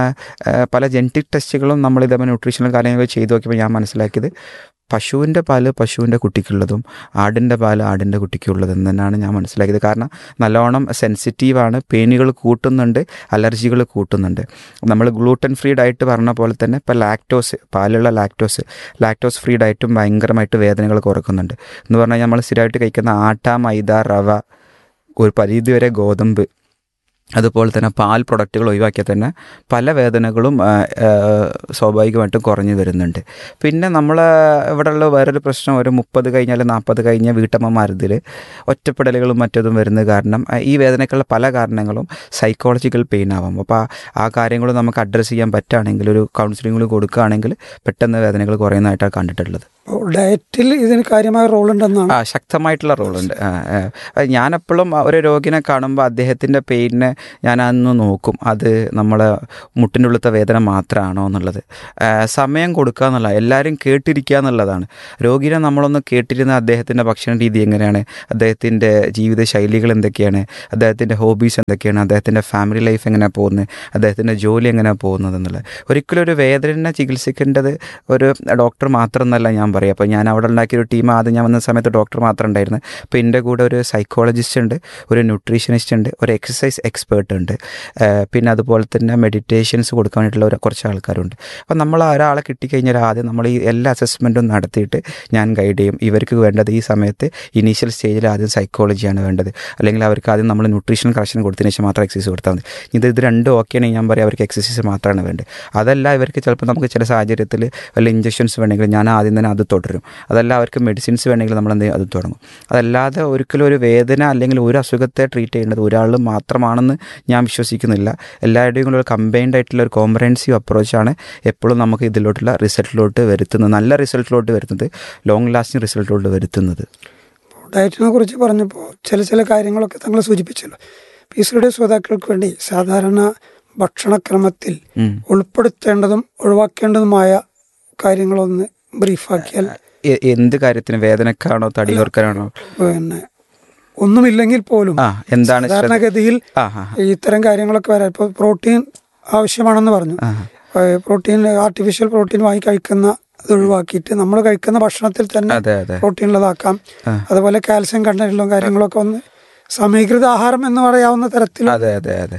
പല ജനറ്റിക് ടെസ്റ്റുകളും നമ്മൾ ഇതേപോലെ ന്യൂട്രീഷണൽ കാര്യങ്ങൾ ചെയ്തു നോക്കിയപ്പോൾ ഞാൻ മനസ്സിലാക്കിയത് പശുവിൻ്റെ പാല് പശുവിൻ്റെ കുട്ടിക്കുള്ളതും ആടിൻ്റെ പാല് ആടിൻ്റെ കുട്ടിക്കുള്ളതും തന്നെയാണ് ഞാൻ മനസ്സിലാക്കിയത്. കാരണം നല്ലോണം സെൻസിറ്റീവാണ്, പെയിനുകൾ കൂട്ടുന്നുണ്ട്, അലർജികൾ കൂട്ടുന്നുണ്ട്. നമ്മൾ ഗ്ലൂട്ടൻ ഫ്രീ ഡയറ്റ് പറഞ്ഞ പോലെ തന്നെ ഇപ്പോൾ ലാക്ടോസ്, പാലുള്ള ലാക്ടോസ് ലാക്ടോസ് ഫ്രീ ഡയറ്റും ഭയങ്കരമായിട്ട് വേദനകൾ കുറക്കുന്നുണ്ട്. എന്ന് പറഞ്ഞാൽ നമ്മൾ സ്ഥിരമായിട്ട് കഴിക്കുന്ന ആട്ട, മൈദ, റവ, ഒരു പരിധിവരെ ഗോതമ്പ്, അതുപോലെ തന്നെ പാൽ പ്രൊഡക്റ്റുകൾ ഒഴിവാക്കിയാൽ തന്നെ പല വേദനകളും സ്വാഭാവികമായിട്ടും കുറഞ്ഞു വരുന്നുണ്ട്. പിന്നെ നമ്മൾ ഇവിടെയുള്ള വേറൊരു പ്രശ്നം, ഒരു മുപ്പത് കഴിഞ്ഞാൽ നാൽപ്പത് കഴിഞ്ഞ വീട്ടമ്മമാരിതിൽ ഒറ്റപ്പെടലുകളും മറ്റതും വരുന്നത് കാരണം ഈ വേദനയ്ക്കുള്ള പല കാരണങ്ങളും സൈക്കോളജിക്കൽ പെയിൻ ആവാം. അപ്പോൾ ആ കാര്യങ്ങൾ നമുക്ക് അഡ്രസ്സ് ചെയ്യാൻ പറ്റുകയാണെങ്കിൽ, ഒരു കൗൺസിലിംഗ് കൊടുക്കുകയാണെങ്കിൽ പെട്ടെന്ന് വേദനകൾ കുറയുന്നതായിട്ടാണ് കണ്ടിട്ടുള്ളത്. ഡയറ്റിൽ ഇതിന് കാര്യമായ റോളുണ്ടെന്നാണ്. ആ ശക്തമായിട്ടുള്ള റോളുണ്ട്. ഞാനെപ്പോഴും ഒരു രോഗിനെ കാണുമ്പോൾ അദ്ദേഹത്തിൻ്റെ പെയിനെ ഞാൻ അന്ന് നോക്കും, അത് നമ്മളെ മുട്ടിൻ്റെ ഉള്ളത്തെ വേദന മാത്രമാണോ എന്നുള്ളത്. സമയം കൊടുക്കുക എന്നുള്ള, എല്ലാവരും കേട്ടിരിക്കുക എന്നുള്ളതാണ്. രോഗിനെ നമ്മളൊന്ന് കേട്ടിരുന്ന അദ്ദേഹത്തിൻ്റെ ഭക്ഷണ രീതി എങ്ങനെയാണ്, അദ്ദേഹത്തിൻ്റെ ജീവിത ശൈലികൾ എന്തൊക്കെയാണ്, അദ്ദേഹത്തിൻ്റെ ഹോബീസ് എന്തൊക്കെയാണ്, അദ്ദേഹത്തിൻ്റെ ഫാമിലി ലൈഫ് എങ്ങനെയാണ് പോകുന്നത്, അദ്ദേഹത്തിൻ്റെ ജോലി എങ്ങനെയാണ് പോകുന്നത് എന്നുള്ളത്. ഒരിക്കലും ഒരു വേദന ചികിത്സിക്കേണ്ടത് ഒരു ഡോക്ടർ മാത്രമെന്നല്ല ഞാൻ പറയാം. അപ്പോൾ ഞാൻ അവിടെ ഉണ്ടാക്കിയൊരു ടീം, ആദ്യം ഞാൻ വന്ന സമയത്ത് ഡോക്ടർ മാത്രം ഉണ്ടായിരുന്നു. അപ്പോൾ എൻ്റെ കൂടെ ഒരു സൈക്കോളജിസ്റ്റ് ഉണ്ട്, ഒരു ന്യൂട്രീഷനിസ്റ്റ് ഉണ്ട്, ഒരു എക്സസൈസ് എക്സ്പേർട്ട് ഉണ്ട്, പിന്നെ അതുപോലെ തന്നെ മെഡിറ്റേഷൻസ് കൊടുക്കാൻ വേണ്ടിയിട്ടുള്ള ഒരു കുറച്ച് ആൾക്കാരുണ്ട്. അപ്പോൾ നമ്മൾ ഒരാളെ കിട്ടിക്കഴിഞ്ഞാൽ ആദ്യം നമ്മൾ ഈ എല്ലാ അസസ്മെൻറ്റും നടത്തിയിട്ട് ഞാൻ ഗൈഡ് ചെയ്യും. ഇവർക്ക് വേണ്ടത് ഈ സമയത്ത് ഇനീഷ്യൽ സ്റ്റേജിൽ ആദ്യം സൈക്കോളജിയാണ് വേണ്ടത്, അല്ലെങ്കിൽ അവർക്ക് ആദ്യം നമ്മൾ ന്യൂട്രീഷൻ കറക്ഷൻ കൊടുത്തതിന് ശേഷം മാത്രം എക്സസൈസ് കൊടുത്താൽ മതി. ഇത് ഇത് രണ്ടും ഓക്കെയാണെങ്കിൽ ഞാൻ പറയാം അവർക്ക് എക്സസൈസ് മാത്രമാണ് വേണ്ടത്. അതല്ല, ഇവർക്ക് ചിലപ്പോൾ നമുക്ക് ചില സാഹചര്യത്തിൽ വല്ല ഇഞ്ചക്ഷൻസ് വേണമെങ്കിൽ ഞാൻ ആദ്യം തന്നെ അത് തുടരും. അതല്ല, അവർക്ക് മെഡിസിൻസ് വേണമെങ്കിൽ നമ്മൾ എന്ത് അത് തുടങ്ങും. അതല്ലാതെ ഒരിക്കലും ഒരു വേദന അല്ലെങ്കിൽ ഒരു അസുഖത്തെ ട്രീറ്റ് ചെയ്യേണ്ടത് ഒരാൾ മാത്രമാണെന്ന് ഞാൻ വിശ്വസിക്കുന്നില്ല. എല്ലാവരുടെയും കൂടെ ഒരു കമ്പൈൻഡ് ആയിട്ടുള്ള ഒരു കോംപ്രഹെൻസീവ് അപ്രോച്ചാണ് എപ്പോഴും നമുക്ക് ഇതിലോട്ടുള്ള റിസൾട്ടിലോട്ട് വരുത്തുന്നത്, നല്ല റിസൾട്ടിലോട്ട് വരുന്നത്, ലോങ് ലാസ്റ്റിംഗ് റിസൾട്ടിലോട്ട് വരുത്തുന്നത്. ഡയറ്റിനെ കുറിച്ച് പറഞ്ഞപ്പോൾ ചില ചില കാര്യങ്ങളൊക്കെ തങ്ങൾ സൂചിപ്പിച്ചല്ലോ. പീസുകളുടെ ശ്രോതാക്കൾക്ക് വേണ്ടി സാധാരണ ഭക്ഷണക്രമത്തിൽ ഉൾപ്പെടുത്തേണ്ടതും ഒഴിവാക്കേണ്ടതുമായ കാര്യങ്ങളൊന്ന് ബ്രീഫാക്കിയാൽ. എന്ത് കാര്യത്തിന്, വേദനക്കാണോ തടി കുറക്കാനാണോ? പിന്നെ ഒന്നുമില്ലെങ്കിൽ പോലും എന്താണ് സാധാരണഗതിയിൽ ഇത്തരം കാര്യങ്ങളൊക്കെ വരാം. ഇപ്പോൾ പ്രോട്ടീൻ ആവശ്യമാണെന്ന് പറഞ്ഞു. പ്രോട്ടീൻ, ആർട്ടിഫിഷ്യൽ പ്രോട്ടീൻ വാങ്ങി കഴിക്കുന്ന അത് ഒഴിവാക്കിയിട്ട് നമ്മൾ കഴിക്കുന്ന ഭക്ഷണത്തിൽ തന്നെ പ്രോട്ടീൻ ഉള്ളതാക്കാം. അതുപോലെ കാൽസ്യം കണ്ടന്റുള്ള കാര്യങ്ങളൊക്കെ ഒന്ന് സമീകൃത ആഹാരം എന്ന് പറയാവുന്ന തരത്തിൽ. അതെ അതെ അതെ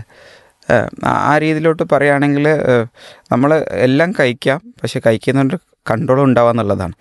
ആ രീതിയിലോട്ട് പറയുകയാണെങ്കിൽ നമ്മൾ എല്ലാം കഴിക്കാം, പക്ഷെ കഴിക്കുന്നതിൻ്റെ കൺട്രോൾ ഉണ്ടാവുക എന്നുള്ളതാണ്.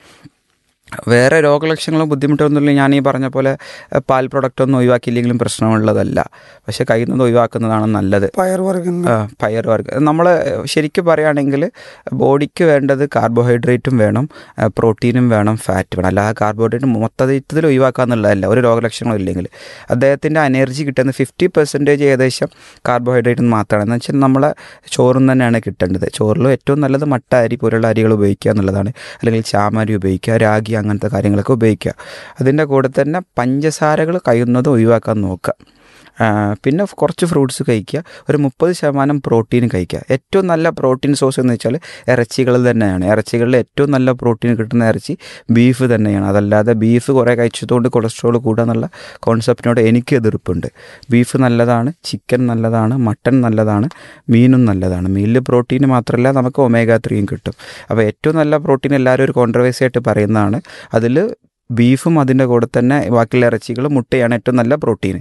വേറെ രോഗലക്ഷണങ്ങളും ബുദ്ധിമുട്ടൊന്നുമില്ല. ഞാൻ ഈ പറഞ്ഞ പോലെ പാൽ പ്രൊഡക്റ്റൊന്നും ഒഴിവാക്കിയില്ലെങ്കിലും പ്രശ്നമുള്ളതല്ല, പക്ഷെ കഴിയുന്നത് ഒഴിവാക്കുന്നതാണ് നല്ലത്. പയർവർഗ്ഗങ്ങൾ പയർവർഗ്ഗം നമ്മൾ ശരിക്കും പറയുകയാണെങ്കിൽ ബോഡിക്ക് വേണ്ടത് കാർബോഹൈഡ്രേറ്റും വേണം, പ്രോട്ടീനും വേണം, ഫാറ്റ് വേണം. അല്ലാതെ കാർബോഹൈഡ്രേറ്റ് മൊത്തത്തിൽ ഒഴിവാക്കുക എന്നുള്ളതല്ല. ഒരു രോഗലക്ഷണങ്ങളും ഇല്ലെങ്കിൽ അദ്ദേഹത്തിൻ്റെ എനർജി കിട്ടുന്ന ഫിഫ്റ്റി പെർസെൻറ്റേജ് ഏകദേശം കാർബോഹൈഡ്രേറ്റ് മാത്രമാണ്. എന്ന് വെച്ചാൽ നമ്മളെ ചോറിൽ തന്നെയാണ് കിട്ടേണ്ടത്. ചോറിൽ ഏറ്റവും നല്ലത് മട്ട അരി പോലുള്ള അരികൾ ഉപയോഗിക്കുക എന്നുള്ളതാണ്, അല്ലെങ്കിൽ ചാമരി ഉപയോഗിക്കുക, രാഗി, അങ്ങനത്തെ കാര്യങ്ങളൊക്കെ ഉപയോഗിക്കുക. അതിൻ്റെ കൂടെ തന്നെ പഞ്ചസാരകൾ കഴിയുന്നതും ഒഴിവാക്കാൻ നോക്കുക. പിന്നെ കുറച്ച് ഫ്രൂട്ട്സ് കഴിക്കുക, ഒരു മുപ്പത് ശതമാനം പ്രോട്ടീൻ കഴിക്കുക. ഏറ്റവും നല്ല പ്രോട്ടീൻ സോഴ്സ് എന്ന് വെച്ചാൽ ഇറച്ചികൾ തന്നെയാണ്. ഇറച്ചികളിൽ ഏറ്റവും നല്ല പ്രോട്ടീൻ കിട്ടുന്ന ഇറച്ചി ബീഫ് തന്നെയാണ്. അതല്ലാതെ ബീഫ് കുറേ കഴിച്ചതുകൊണ്ട് കൊളസ്ട്രോൾ കൂടുക എന്നുള്ള കോൺസെപ്റ്റിനോട് എനിക്ക് എതിർപ്പുണ്ട്. ബീഫ് നല്ലതാണ്, ചിക്കൻ നല്ലതാണ്, മട്ടൺ നല്ലതാണ്, മീനും നല്ലതാണ്. മീനിൽ പ്രോട്ടീൻ മാത്രമല്ല നമുക്ക് ഒമേഗ ത്രീയും കിട്ടും. അപ്പോൾ ഏറ്റവും നല്ല പ്രോട്ടീൻ എല്ലാവരും ഒരു കോൺട്രവേഴ്സി ആയിട്ട് പറയുന്നതാണ്. അതിൽ ബീഫും അതിൻ്റെ കൂടെ തന്നെ ബാക്കിയുള്ള ഇറച്ചികളും മുട്ടയാണ് ഏറ്റവും നല്ല പ്രോട്ടീൻ.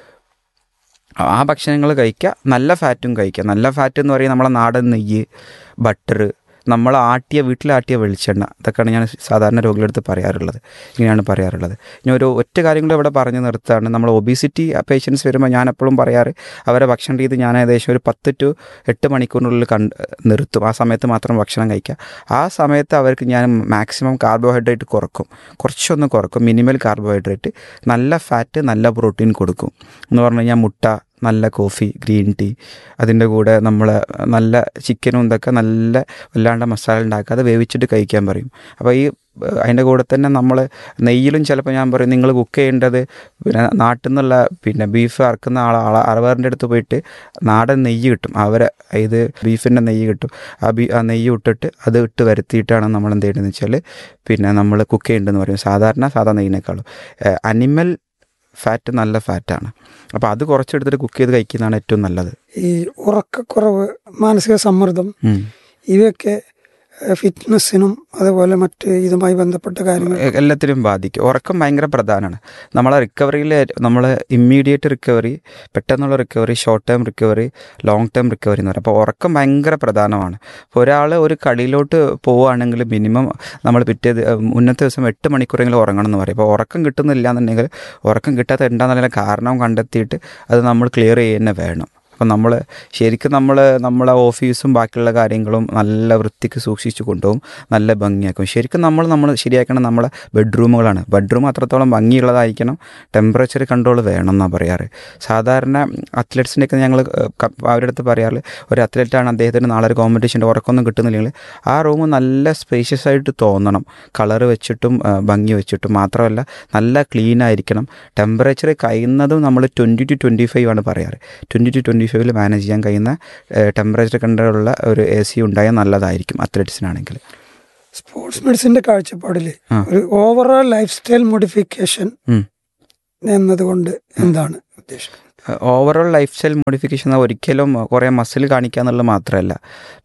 ആ ഭക്ഷണങ്ങൾ കഴിക്കുക, നല്ല ഫാറ്റും കഴിക്കുക. നല്ല ഫാറ്റ് എന്ന് പറയുന്നത് നമ്മളെ നാടൻ നെയ്യ്, ബട്ടർ, നമ്മൾ ആട്ടിയ വീട്ടിലാട്ടിയ വെളിച്ചെണ്ണ, ഇതൊക്കെയാണ് ഞാൻ സാധാരണ രോഗികളുടെ അടുത്ത് പറയാറുള്ളത്. ഇങ്ങനെയാണ് പറയാറുള്ളത്. ഇനി ഒരു ഒറ്റ കാര്യം കൂടെ ഇവിടെ പറഞ്ഞു നിർത്താണ്. നമ്മൾ ഒബീസിറ്റി പേഷ്യൻസ് വരുമ്പോൾ ഞാൻ എപ്പോഴും പറയാറ്, അവരെ ഭക്ഷണ രീതി ഞാൻ ഏകദേശം ഒരു പത്ത് ടു എട്ട് മണിക്കൂറിനുള്ളിൽ കണ്ട് നിർത്തും. ആ സമയത്ത് മാത്രം ഭക്ഷണം കഴിക്കുക. ആ സമയത്ത് അവർക്ക് ഞാൻ മാക്സിമം കാർബോഹൈഡ്രേറ്റ് കുറക്കും, കുറച്ചൊന്ന് കുറക്കും. മിനിമൽ കാർബോഹൈഡ്രേറ്റ്, നല്ല ഫാറ്റ്, നല്ല പ്രോട്ടീൻ കൊടുക്കും. എന്ന് പറഞ്ഞു കഴിഞ്ഞാൽ മുട്ട, നല്ല കോഫി, ഗ്രീൻ ടീ, അതിൻ്റെ കൂടെ നമ്മൾ നല്ല ചിക്കനും ഇതൊക്കെ നല്ല വല്ലാണ്ട് മസാല ഉണ്ടാക്കാതെ വേവിച്ചിട്ട് കഴിക്കാൻ പറയും. അപ്പോൾ ഈ അതിൻ്റെ കൂടെ തന്നെ നമ്മൾ നെയ്യിലും ചിലപ്പോൾ ഞാൻ പറയും നിങ്ങൾ കുക്ക് ചെയ്യേണ്ടത് പിന്നെ നാട്ടിൽ നിന്നുള്ള പിന്നെ ബീഫ് അറക്കുന്ന ആൾ ആൾ അറവറിൻ്റെ അടുത്ത് പോയിട്ട് നാടൻ നെയ്യ് കിട്ടും, അവരെ ഇത് ബീഫിൻ്റെ നെയ്യ് കിട്ടും. ആ ബീ ആ നെയ്യ് ഇട്ടിട്ട് അത് ഇട്ട് വരുത്തിയിട്ടാണ് നമ്മൾ എന്ത് ചെയ്യേണ്ടതെന്ന് വെച്ചാൽ പിന്നെ നമ്മൾ കുക്ക് ചെയ്യേണ്ടതെന്ന് പറയും. സാധാരണ സാധാ നെയ്യിനേക്കാളും അനിമൽ ഫാറ്റ് നല്ല ഫാറ്റാണ്. അപ്പോൾ അത് കുറച്ചെടുത്തിട്ട് കുക്ക് ചെയ്ത് കഴിക്കുന്നതാണ് ഏറ്റവും നല്ലത്. ഈ ഉറക്കക്കുറവ്, മാനസിക സമ്മർദ്ദം, ഇവയൊക്കെ ഫിറ്റ്നസ്സിനും അതുപോലെ മറ്റ് ഇതുമായി ബന്ധപ്പെട്ട കാര്യങ്ങൾ എല്ലാത്തിനും ബാധിക്കും. ഉറക്കം ഭയങ്കര പ്രധാനമാണ്. നമ്മളെ റിക്കവറിയിൽ നമ്മൾ ഇമ്മീഡിയറ്റ് റിക്കവറി, പെട്ടെന്നുള്ള recovery, short term recovery, long term recovery എന്ന് പറയും. അപ്പോൾ ഉറക്കം ഭയങ്കര പ്രധാനമാണ്. അപ്പോൾ ഒരാൾ ഒരു കളിയിലോട്ട് പോവുകയാണെങ്കിൽ മിനിമം നമ്മൾ പിറ്റേ മുന്നത്തെ ദിവസം എട്ട് മണിക്കൂറെങ്കിലും ഉറങ്ങണം എന്ന് പറയും. അപ്പോൾ ഉറക്കം കിട്ടുന്നില്ല എന്നുണ്ടെങ്കിൽ ഉറക്കം കിട്ടാത്ത എന്താണെന്നുള്ള കാരണം കണ്ടെത്തിയിട്ട് അത് നമ്മൾ ക്ലിയർ ചെയ്യുക വേണം. അപ്പം നമ്മൾ ശരിക്കും നമ്മൾ നമ്മളെ ഓഫീസും ബാക്കിയുള്ള കാര്യങ്ങളും നല്ല വൃത്തിക്ക് സൂക്ഷിച്ച് കൊണ്ടുപോകും, നല്ല ഭംഗിയാക്കും. ശരിക്കും നമ്മൾ നമ്മൾ ശരിയാക്കണം നമ്മളെ ബെഡ്റൂമുകളാണ്. ബെഡ്റൂം അത്രത്തോളം ഭംഗിയുള്ളതായിരിക്കണം, ടെമ്പറേച്ചർ കൺട്രോൾ വേണം എന്നാണ് പറയാറ്. സാധാരണ അത്ലറ്റ്സിൻ്റെയൊക്കെ ഞങ്ങൾ അവരുടെ അടുത്ത് പറയാറ്, ഒരു അത്ലറ്റാണ്, അദ്ദേഹത്തിന് നാളെ ഒരു കോമ്പറ്റീഷൻ്റെ ഉറക്കമൊന്നും കിട്ടുന്നില്ലെങ്കിൽ ആ റൂം നല്ല സ്പേഷ്യസ് ആയിട്ട് തോന്നണം, കളറ് വെച്ചിട്ടും ഭംഗി വെച്ചിട്ടും. മാത്രമല്ല നല്ല ക്ലീൻ ആയിരിക്കണം. ടെമ്പറേച്ചർ കഴിയുന്നതും നമ്മൾ ട്വൻറ്റി ടു ട്വൻറ്റി ഫൈവ് ആണ് പറയാറ്. ട്വൻറ്റി ടു ട്വൻറ്റി ഫൈവിൽ മാനേജ് ചെയ്യാൻ കഴിയുന്ന ടെമ്പറേച്ചർ കൺട്രോളുള്ള ഒരു എ സി ഉണ്ടായാൽ നല്ലതായിരിക്കും അത്ലറ്റ്സിനാണെങ്കിൽ. സ്പോർട്സ് മെഡിസിൻ്റെ കാഴ്ചപ്പാടിൽ ഒരു ഓവറോൾ ലൈഫ് സ്റ്റൈൽ മോഡിഫിക്കേഷൻ എന്നതുകൊണ്ട് എന്താണ് ഉദ്ദേശം? ഓവറോൾ ലൈഫ് സ്റ്റൈൽ മോഡിഫിക്കേഷൻ ഒരിക്കലും കുറേ മസിൽ കാണിക്കുക എന്നുള്ളത് മാത്രമല്ല.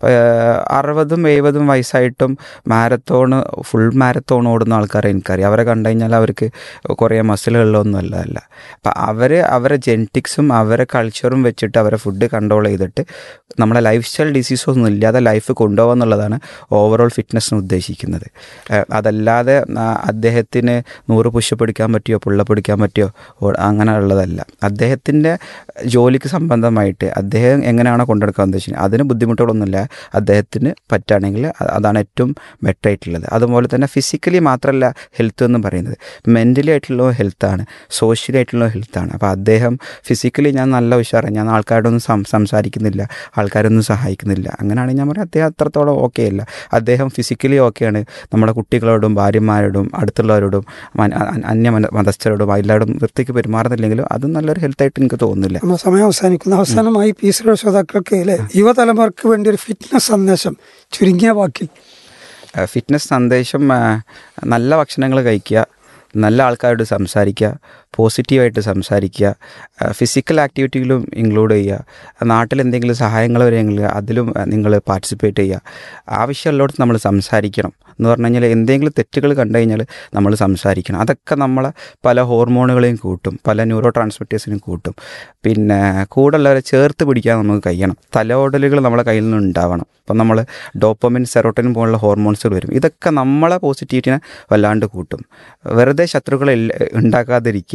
അറുപതും എഴുപതും വയസ്സായിട്ടും മാരത്തോൺ ഫുൾ മാരത്തോൺ ഓടുന്ന ആൾക്കാരെ എനിക്കറിയാം. അവരെ കണ്ടു കഴിഞ്ഞാൽ അവർക്ക് കുറേ മസിലുകളിലൊന്നും അല്ല അല്ല അപ്പം അവർ അവരെ ജെനറ്റിക്സും അവരെ കൾച്ചറും വെച്ചിട്ട് അവരെ ഫുഡ് കൺട്രോൾ ചെയ്തിട്ട് നമ്മളെ ലൈഫ് സ്റ്റൈൽ ഡിസീസൊന്നും ഇല്ലാതെ ലൈഫ് കൊണ്ടുപോകുക എന്നുള്ളതാണ് ഓവറോൾ ഫിറ്റ്നസ്സിന് ഉദ്ദേശിക്കുന്നത്. അതല്ലാതെ അദ്ദേഹത്തിന് നൂറ് പുഷപ്പ് എടുക്കാൻ പറ്റിയോ പുള്ളപ്പ് എടുക്കാൻ പറ്റിയോ അങ്ങനെ ഉള്ളതല്ല. അദ്ദേഹത്തിൻ്റെ ജോലിക്ക് സംബന്ധമായിട്ട് അദ്ദേഹം എങ്ങനെയാണോ കൊണ്ടെടുക്കാൻ ഉദ്ദേശിക്കുന്നത് അതിന് ബുദ്ധിമുട്ടുകളൊന്നുമില്ല. അദ്ദേഹത്തിന് പറ്റുകയാണെങ്കിൽ അതാണ് ഏറ്റവും ബെറ്റർ ആയിട്ടുള്ളത്. അതുപോലെ തന്നെ ഫിസിക്കലി മാത്രമല്ല ഹെൽത്ത് എന്ന് പറയുന്നത്, മെൻ്റലി ആയിട്ടുള്ള ഹെൽത്താണ്, സോഷ്യലി ആയിട്ടുള്ള ഹെൽത്താണ്. അപ്പോൾ അദ്ദേഹം ഫിസിക്കലി ഞാൻ നല്ല ഉഷാറാണ്, ഞാൻ ആൾക്കാരോടൊന്നും സം സംസാരിക്കുന്നില്ല, ആൾക്കാരൊന്നും സഹായിക്കുന്നില്ല, അങ്ങനെയാണെങ്കിൽ ഞാൻ പറയാം അദ്ദേഹം അത്രത്തോളം ഓക്കെ അല്ല. അദ്ദേഹം ഫിസിക്കലി ഓക്കെയാണ്, നമ്മുടെ കുട്ടികളോടും ഭാര്യമാരോടും അടുത്തുള്ളവരോടും അന്യ മതസ്ഥരോടും എല്ലാവരോടും വൃത്തിക്ക് പെരുമാറുന്നില്ലെങ്കിലും അതും നല്ലൊരു ഹെൽത്തായിട്ട് എനിക്ക് തോന്നുന്നില്ല. നമ്മൾ സമയം അവസാനിക്കുന്നു. അവസാനമായി പീസ് ശ്രോതാക്കൾക്ക് അല്ലെ യുവതലമുറക്ക് വേണ്ടി ഒരു ഫിറ്റ്നസ് സന്ദേശം ചുരുങ്ങിയ വാക്കിൽ. ഫിറ്റ്നസ് സന്ദേശം, നല്ല ഭക്ഷണങ്ങൾ കഴിക്കുക, നല്ല ആൾക്കാരോട് സംസാരിക്കുക, പോസിറ്റീവായിട്ട് സംസാരിക്കുക, ഫിസിക്കൽ ആക്ടിവിറ്റിയിലും ഇൻക്ലൂഡ് ചെയ്യുക, നാട്ടിൽ എന്തെങ്കിലും സഹായങ്ങൾ വരെയെങ്കിൽ അതിലും നിങ്ങൾ പാർട്ടിസിപ്പേറ്റ് ചെയ്യുക. ആവശ്യമുള്ളിടത്ത് നമ്മൾ സംസാരിക്കണം എന്ന് പറഞ്ഞു കഴിഞ്ഞാൽ എന്തെങ്കിലും തെറ്റുകൾ കണ്ടു കഴിഞ്ഞാൽ നമ്മൾ സംസാരിക്കണം. അതൊക്കെ നമ്മളെ പല ഹോർമോണുകളെയും കൂട്ടും, പല ന്യൂറോ ട്രാൻസ്മിറ്റേഴ്സിനും കൂട്ടും. പിന്നെ കൂടുള്ളവരെ ചേർത്ത് പിടിക്കാൻ നമുക്ക് കഴിയണം. തലോടലുകൾ നമ്മളെ കയ്യിൽ നിന്ന് ഉണ്ടാവണം. അപ്പം നമ്മൾ ഡോപ്പമിൻ, സെറോട്ടോണിൻ പോലുള്ള ഹോർമോൺസുകൾ വരും. ഇതൊക്കെ നമ്മളെ പോസിറ്റിവിറ്റിനെ വല്ലാണ്ട് കൂട്ടും. വെറുതെ ശത്രുക്കളെ ഉണ്ടാക്കാതിരിക്കുക,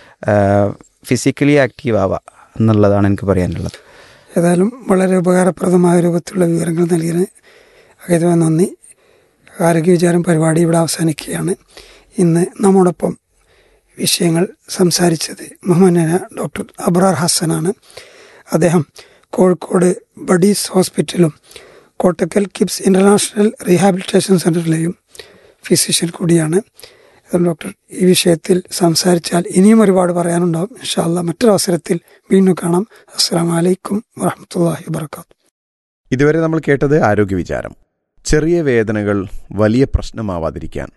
ഫിസിക്കലി ആക്റ്റീവ് ആവുക എന്നുള്ളതാണ് എനിക്ക് പറയാനുള്ളത്. ഏതായാലും വളരെ ഉപകാരപ്രദമായ രൂപത്തിലുള്ള വിവരങ്ങൾ നൽകിയതിന് അകേതമായി നന്ദി. ആരോഗ്യ വിചാരം പരിപാടി ഇവിടെ അവസാനിക്കുകയാണ്. ഇന്ന് നമ്മോടൊപ്പം വിഷയങ്ങൾ സംസാരിച്ചത് ബഹുമാന്യനായ ഡോക്ടർ അബ്രാർ ഹസനാണ്. അദ്ദേഹം കോഴിക്കോട് ബഡീസ് ഹോസ്പിറ്റലും കോട്ടക്കൽ കിബ്സ് ഇൻ്റർനാഷണൽ റീഹാബിലിറ്റേഷൻ സെൻ്ററിലെയും ഫിസിഷ്യൻ കൂടിയാണ്. ഡോക്ടർ ഈ വിഷയത്തിൽ സംസാരിച്ചാൽ ഇനിയും ഒരുപാട് പറയാനുണ്ടാവും. ഇൻഷാ അല്ലാഹ് മറ്റൊരു അവസരത്തിൽ വീണ്ടും കാണാം. അസ്സലാമു അലൈക്കും വറഹ്മത്തുള്ളാഹി വബറകാതുഹു. ഇതുവരെ നമ്മൾ കേട്ടത് ആരോഗ്യ വിചാരം. ചെറിയ വേദനകൾ വലിയ പ്രശ്നമാവാതിരിക്കാൻ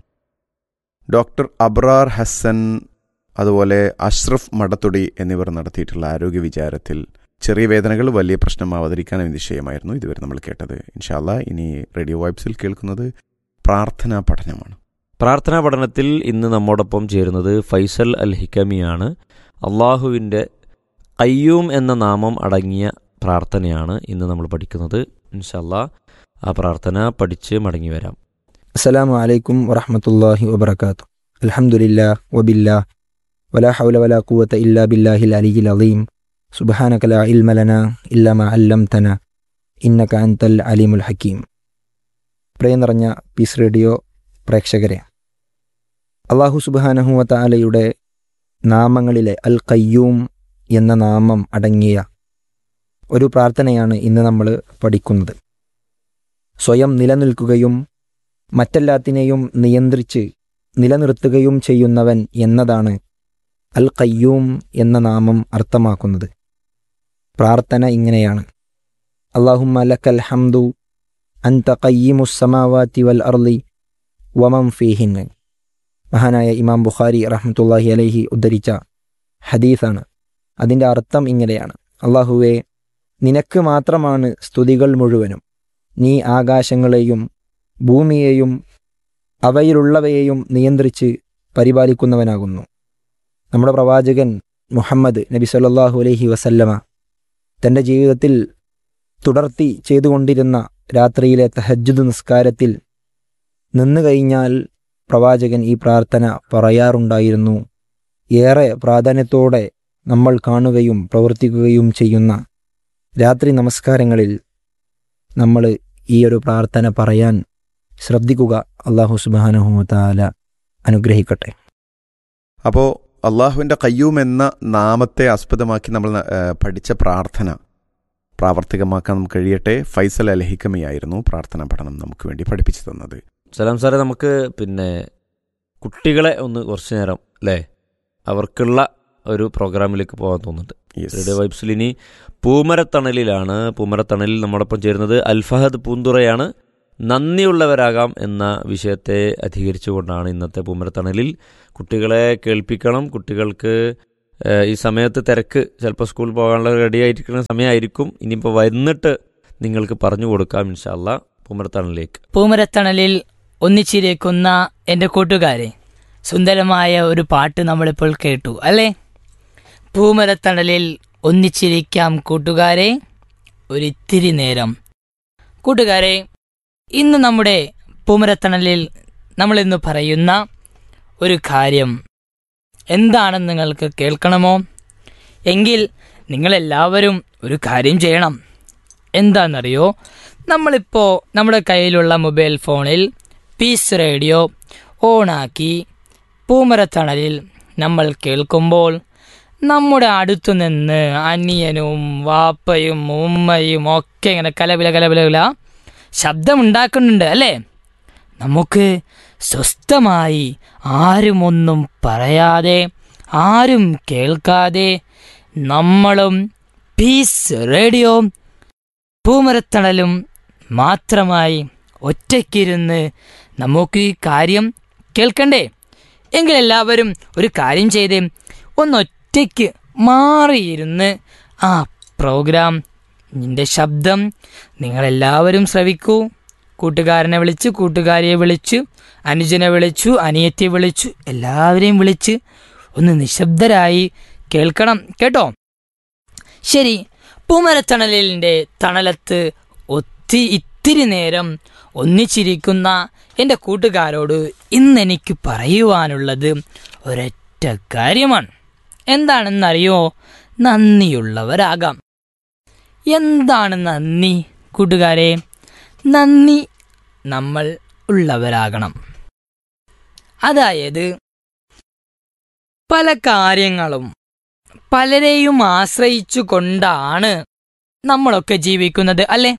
ഡോക്ടർ അബ്രാർ ഹസൻ അതുപോലെ അഷ്റഫ് മടത്തൊടി എന്നിവർ നടത്തിയിട്ടുള്ള ആരോഗ്യ വിചാരത്തിൽ ചെറിയ വേദനകൾ വലിയ പ്രശ്നമാവാതിരിക്കാൻ എന്ന വിഷയമായിരുന്നു ഇതുവരെ നമ്മൾ കേട്ടത്. ഇൻഷാ അല്ലാഹ് ഇനി റേഡിയോ വൈബ്സിൽ കേൾക്കുന്നത് പ്രാർത്ഥനാ പഠനമാണ്. പ്രാർത്ഥനാ പഠനത്തിൽ ഇന്ന് നമ്മോടൊപ്പം ചേരുന്നത് ഫൈസൽ അൽ ഹിക്കമിയാണ്. അള്ളാഹുവിൻ്റെ ഖയ്യൂം എന്ന നാമം അടങ്ങിയ പ്രാർത്ഥനയാണ് ഇന്ന് നമ്മൾ പഠിക്കുന്നത്. ഇൻഷാ അല്ലാഹ് ആ പ്രാർത്ഥന പഠിച്ച് മടങ്ങി വരാം. അസ്സലാമു അലൈക്കും വറഹ്മത്തുള്ളാഹി വബറകാതുഹു. അൽഹംദുലില്ലാഹ് വബില്ലാഹ് വലാ ഹൗല വലാ ഖുവത ഇല്ലാ ബില്ലാഹിൽ അലിയിൽ അളീം. സുബ്ഹാനക ലാ ഇൽമ ലനാ ഇല്ലാ മാ അല്ലംതനാ ഇന്നക അൻതൽ അലീമുൽ ഹക്കീം. പ്രിയ നിറഞ്ഞ പീസ് റേഡിയോ പ്രേക്ഷകരെ, അല്ലാഹു സുബ്ഹാനഹു വ തആലയുടെ നാമങ്ങളിലെ അൽ ഖയ്യൂം എന്ന നാമം അടങ്ങിയ ഒരു പ്രാർത്ഥനയാണ് ഇന്ന് നമ്മൾ പഠിക്കുന്നത്. സ്വയം നിലനിൽക്കുകയും മറ്റെല്ലാത്തിനെയും നിയന്ത്രിച്ച് നിലനിർത്തുകയും ചെയ്യുന്നവൻ എന്നതാണ് അൽ ഖയ്യൂം എന്ന നാമം അർത്ഥമാക്കുന്നത്. പ്രാർത്ഥന ഇങ്ങനെയാണ്: അല്ലാഹുമ്മ ലക്കൽ ഹംദു അൻത ഖയ്യിമുസ് സമാവാതി വൽ അർളി വമൻ ഫീഹിൻ. മഹാനായ ഇമാം ബുഖാരി റഹ്മത്തുള്ളാഹി അലൈഹി ഉദ്ധരിച്ച ഹദീസാണ്. അതിൻ്റെ അർത്ഥം ഇങ്ങനെയാണ്: അല്ലാഹുവേ, നിനക്ക് മാത്രമാണ് സ്തുതികൾ മുഴുവനും. നീ ആകാശങ്ങളെയും ഭൂമിയെയും അവയിലുള്ളവയെയും നിയന്ത്രിച്ച് പരിപാലിക്കുന്നവനാകുന്നു. നമ്മുടെ പ്രവാചകൻ മുഹമ്മദ് നബി സല്ലല്ലാഹു അലൈഹി വസല്ലമ തൻ്റെ ജീവിതത്തിൽ തുടർത്തി ചെയ്തുകൊണ്ടിരുന്ന രാത്രിയിലെ തഹജ്ജുദ് നിസ്കാരത്തിൽ നിന്നു കഴിഞ്ഞാൽ പ്രവാചകൻ ഈ പ്രാർത്ഥന പറയാറുണ്ടായിരുന്നു. ഏറെ പ്രാധാന്യത്തോടെ നമ്മൾ കാണുകയും പ്രവർത്തിക്കുകയും ചെയ്യുന്ന രാത്രി നമസ്കാരങ്ങളിൽ നമ്മൾ ഈ ഒരു പ്രാർത്ഥന പറയാൻ ശ്രദ്ധിക്കുക. അല്ലാഹു സുബ്ഹാനഹു വ തആല അനുഗ്രഹിക്കട്ടെ. അപ്പോൾ അള്ളാഹുവിൻ്റെ ഖയ്യൂം എന്ന നാമത്തെ ആസ്പദമാക്കി നമ്മൾ പഠിച്ച പ്രാർത്ഥന പ്രാവർത്തികമാക്കാൻ നമുക്ക് കഴിയട്ടെ. ഫൈസൽ അൽ ഹിക്കമിയായിരുന്നു പ്രാർത്ഥനാ പഠനം നമുക്ക് വേണ്ടി പഠിപ്പിച്ചു തന്നത്. സലാം സാറേ, നമുക്ക് പിന്നെ കുട്ടികളെ ഒന്ന് കുറച്ചു നേരം അല്ലേ അവർക്കുള്ള ഒരു പ്രോഗ്രാമിലേക്ക് പോകാൻ തോന്നുന്നുണ്ട്. റേഡിയോ വൈബ്സിൽ ഇനി പൂമരത്തണലിലാണ്. പൂമരത്തണലിൽ നമ്മോടൊപ്പം ചേരുന്നത് അൽഫഹദ് പൂന്തുറയാണ്. നന്ദിയുള്ളവരാകാം എന്ന വിഷയത്തെ അധികരിച്ചുകൊണ്ടാണ് ഇന്നത്തെ പൂമരത്തണലിൽ. കുട്ടികളെ കേൾപ്പിക്കണം. കുട്ടികൾക്ക് ഈ സമയത്ത് തിരക്ക്, ചിലപ്പോൾ സ്കൂൾ പോകാനുള്ള റെഡി ആയിരിക്കുന്ന സമയമായിരിക്കും. ഇനിയിപ്പോൾ വന്നിട്ട് നിങ്ങൾക്ക് പറഞ്ഞു കൊടുക്കാം ഇൻഷാ അല്ലാഹ് പൂമരത്തണലിലേക്ക്. പൂമരത്തണലിൽ ഒന്നിച്ചിരിക്കുന്ന എൻ്റെ കൂട്ടുകാരെ, സുന്ദരമായ ഒരു പാട്ട് നമ്മളിപ്പോൾ കേട്ടു അല്ലേ? പൂമരത്തണലിൽ ഒന്നിച്ചിരിക്കാം കൂട്ടുകാരെ ഒരിത്തിരി നേരം. കൂട്ടുകാരെ, ഇന്ന് നമ്മുടെ പൂമരത്തണലിൽ നമ്മളിന്ന് പറയുന്ന ഒരു കാര്യം എന്താണെന്ന് നിങ്ങൾക്ക് കേൾക്കണമോ? എങ്കിൽ നിങ്ങളെല്ലാവരും ഒരു കാര്യം ചെയ്യണം. എന്താണെന്നറിയോ? നമ്മളിപ്പോൾ നമ്മുടെ കയ്യിലുള്ള മൊബൈൽ ഫോണിൽ പീസ് റേഡിയോ ഓണാക്കി പൂമരത്തണലിൽ നമ്മൾ കേൾക്കുമ്പോൾ നമ്മുടെ അടുത്തു നിന്ന് അനിയനും വാപ്പയും ഉമ്മയും ഒക്കെ ഇങ്ങനെ കലപില കലപില ശബ്ദമുണ്ടാക്കുന്നുണ്ട് അല്ലേ? നമുക്ക് സ്വസ്ഥമായി ആരുമൊന്നും പറയാതെ ആരും കേൾക്കാതെ നമ്മളും പീസ് റേഡിയോ പൂമരത്തണലും മാത്രമായി ഒറ്റയ്ക്കിരുന്ന് നമുക്ക് ഈ കാര്യം കേൾക്കണ്ടേ? എങ്കിലെല്ലാവരും ഒരു കാര്യം ചെയ്തേ, ഒന്നൊറ്റയ്ക്ക് മാറിയിരുന്ന് ആ പ്രോഗ്രാം നിന്റെ ശബ്ദം നിങ്ങളെല്ലാവരും ശ്രവിക്കൂ. കൂട്ടുകാരനെ വിളിച്ചു, കൂട്ടുകാരിയെ വിളിച്ചു, അനുജനെ വിളിച്ചു, അനിയത്തിയെ വിളിച്ചു, എല്ലാവരെയും വിളിച്ച് ഒന്ന് നിശബ്ദരായി കേൾക്കണം കേട്ടോ. ശരി, പൂമരത്തണലിൻ്റെ തണലത്ത് ഒത്തി ഇത്തിരി നേരം ഒന്നിച്ചിരിക്കുന്ന എൻ്റെ കൂട്ടുകാരോട് ഇന്നെനിക്ക് പറയുവാനുള്ളത് ഒരൊറ്റ കാര്യമാണ്. എന്താണെന്നറിയോ? നന്ദിയുള്ളവരാകാം. എന്താണ് നന്ദി കൂട്ടുകാരെ? നന്ദി നമ്മൾ ഉള്ളവരാകണം. അതായത് പല കാര്യങ്ങളും പലരെയും ആശ്രയിച്ചു കൊണ്ടാണ് നമ്മളൊക്കെ ജീവിക്കുന്നത് അല്ലേ?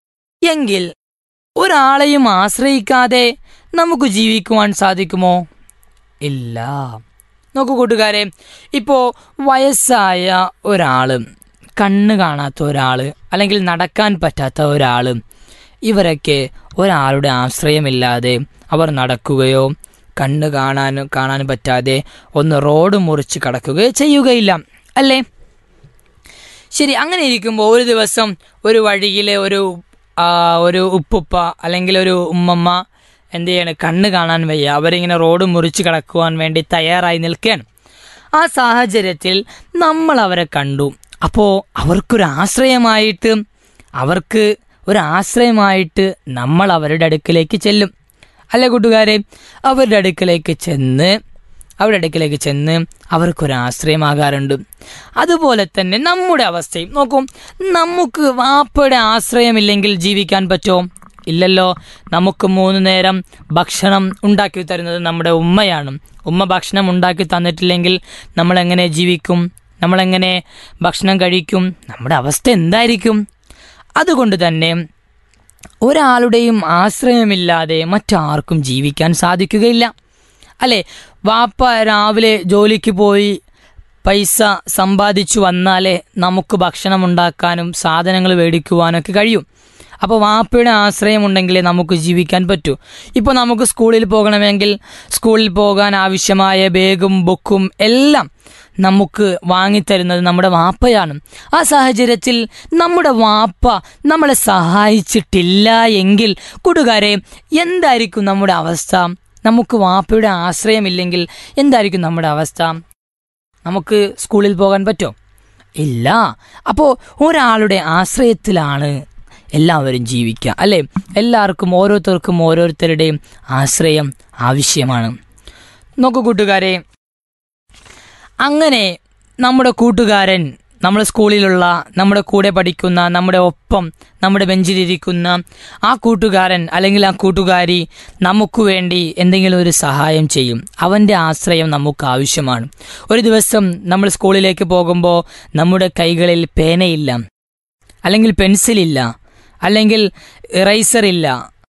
എങ്കിൽ ഒരാളെയും ആശ്രയിക്കാതെ നമുക്ക് ജീവിക്കുവാൻ സാധിക്കുമോ? ഇല്ല. നോക്കൂ കൂട്ടുകാരെ, ഇപ്പോൾ വയസ്സായ ഒരാൾ, കണ്ണ് കാണാത്ത ഒരാൾ, അല്ലെങ്കിൽ നടക്കാൻ പറ്റാത്ത ഒരാൾ, ഇവരൊക്കെ ഒരാളുടെ ആശ്രയമില്ലാതെ അവർ നടക്കുകയോ കണ്ണ് കാണാൻ കാണാൻ പറ്റാതെ ഒന്ന് റോഡ് മുറിച്ച് കടക്കുകയോ ചെയ്യുകയില്ല, അല്ലേ? ശരി, അങ്ങനെ ഇരിക്കുമ്പോൾ ഒരു ദിവസം ഒരു വഴിയിലെ ഒരു ഒരു ഉപ്പുപ്പ അല്ലെങ്കിൽ ഒരു ഉമ്മമ്മ എന്ത് ചെയ്യാണ്, കണ്ണ് കാണാൻ വയ്യ, അവരിങ്ങനെ റോഡ് മുറിച്ച് കടക്കുവാൻ വേണ്ടി തയ്യാറായി നിൽക്കുകയാണ്. ആ സാഹചര്യത്തിൽ നമ്മൾ അവരെ കണ്ടു. അപ്പോൾ അവർക്കൊരാശ്രയമായിട്ട് അവർക്ക് ഒരാശ്രയമായിട്ട് നമ്മൾ അവരുടെ അടുക്കിലേക്ക് ചെല്ലും, അല്ലേ കൂട്ടുകാരെ? അവരുടെ അടുക്കിലേക്ക് ചെന്ന് അവരുടെ അടുക്കിലേക്ക് ചെന്ന് അവർക്കൊരാശ്രയമാകാറുണ്ട്. അതുപോലെ തന്നെ നമ്മുടെ അവസ്ഥയും നോക്കും. നമുക്ക് വാപ്പയുടെ ആശ്രയമില്ലെങ്കിൽ ജീവിക്കാൻ പറ്റുമോ? ഇല്ലല്ലോ. നമുക്ക് മൂന്ന് നേരം ഭക്ഷണം ഉണ്ടാക്കി തരുന്നത് നമ്മുടെ ഉമ്മയാണ്. ഉമ്മ ഭക്ഷണം ഉണ്ടാക്കി തന്നിട്ടില്ലെങ്കിൽ നമ്മളെങ്ങനെ ജീവിക്കും? നമ്മളെങ്ങനെ ഭക്ഷണം കഴിക്കും? നമ്മുടെ അവസ്ഥ എന്തായിരിക്കും? അതുകൊണ്ട് തന്നെ ഒരാളുടെയും ആശ്രയമില്ലാതെ മറ്റാർക്കും ജീവിക്കാൻ സാധിക്കുകയില്ല, അല്ലേ? വാപ്പ രാവിലെ ജോലിക്ക് പോയി പൈസ സമ്പാദിച്ചു വന്നാലേ നമുക്ക് ഭക്ഷണം ഉണ്ടാക്കാനും സാധനങ്ങൾ മേടിക്കുവാനൊക്കെ കഴിയും. അപ്പോൾ വാപ്പയുടെ ആശ്രയം ഉണ്ടെങ്കിലേ നമുക്ക് ജീവിക്കാൻ പറ്റൂ. ഇപ്പോൾ നമുക്ക് സ്കൂളിൽ പോകണമെങ്കിൽ സ്കൂളിൽ പോകാൻ ആവശ്യമായ ബാഗും ബുക്കും എല്ലാം നമുക്ക് വാങ്ങിത്തരുന്നത് നമ്മുടെ വാപ്പയാണ്. ആ സാഹചര്യത്തിൽ നമ്മുടെ വാപ്പ നമ്മളെ സഹായിച്ചിട്ടില്ല എങ്കിൽ കൂട്ടുകാരെ, എന്തായിരിക്കും നമ്മുടെ അവസ്ഥ? നമുക്ക് വാപ്പയുടെ ആശ്രയമില്ലെങ്കിൽ എന്തായിരിക്കും നമ്മുടെ അവസ്ഥ? നമുക്ക് സ്കൂളിൽ പോകാൻ പറ്റുമോ? ഇല്ല. അപ്പോൾ ഒരാളുടെ ആശ്രയത്തിലാണ് എല്ലാവരും ജീവിക്കുക, അല്ലേ? എല്ലാവർക്കും ഓരോരുത്തർക്കും ഓരോരുത്തരുടെയും ആശ്രയം ആവശ്യമാണ്. നോക്കൂ കൂട്ടുകാരെ, അങ്ങനെ നമ്മുടെ കൂട്ടുകാരൻ, നമ്മുടെ സ്കൂളിലുള്ള, നമ്മുടെ കൂടെ പഠിക്കുന്ന, നമ്മുടെ ഒപ്പം നമ്മുടെ ബെഞ്ചിലിരിക്കുന്ന ആ കൂട്ടുകാരൻ അല്ലെങ്കിൽ ആ കൂട്ടുകാരി നമുക്ക് വേണ്ടി എന്തെങ്കിലും ഒരു സഹായം ചെയ്യും. അവൻ്റെ ആശ്രയം നമുക്ക് ആവശ്യമാണ്. ഒരു ദിവസം നമ്മൾ സ്കൂളിലേക്ക് പോകുമ്പോൾ നമ്മുടെ കൈകളിൽ പേനയില്ല, അല്ലെങ്കിൽ പെൻസിലില്ല, അല്ലെങ്കിൽ ഇറൈസറില്ല,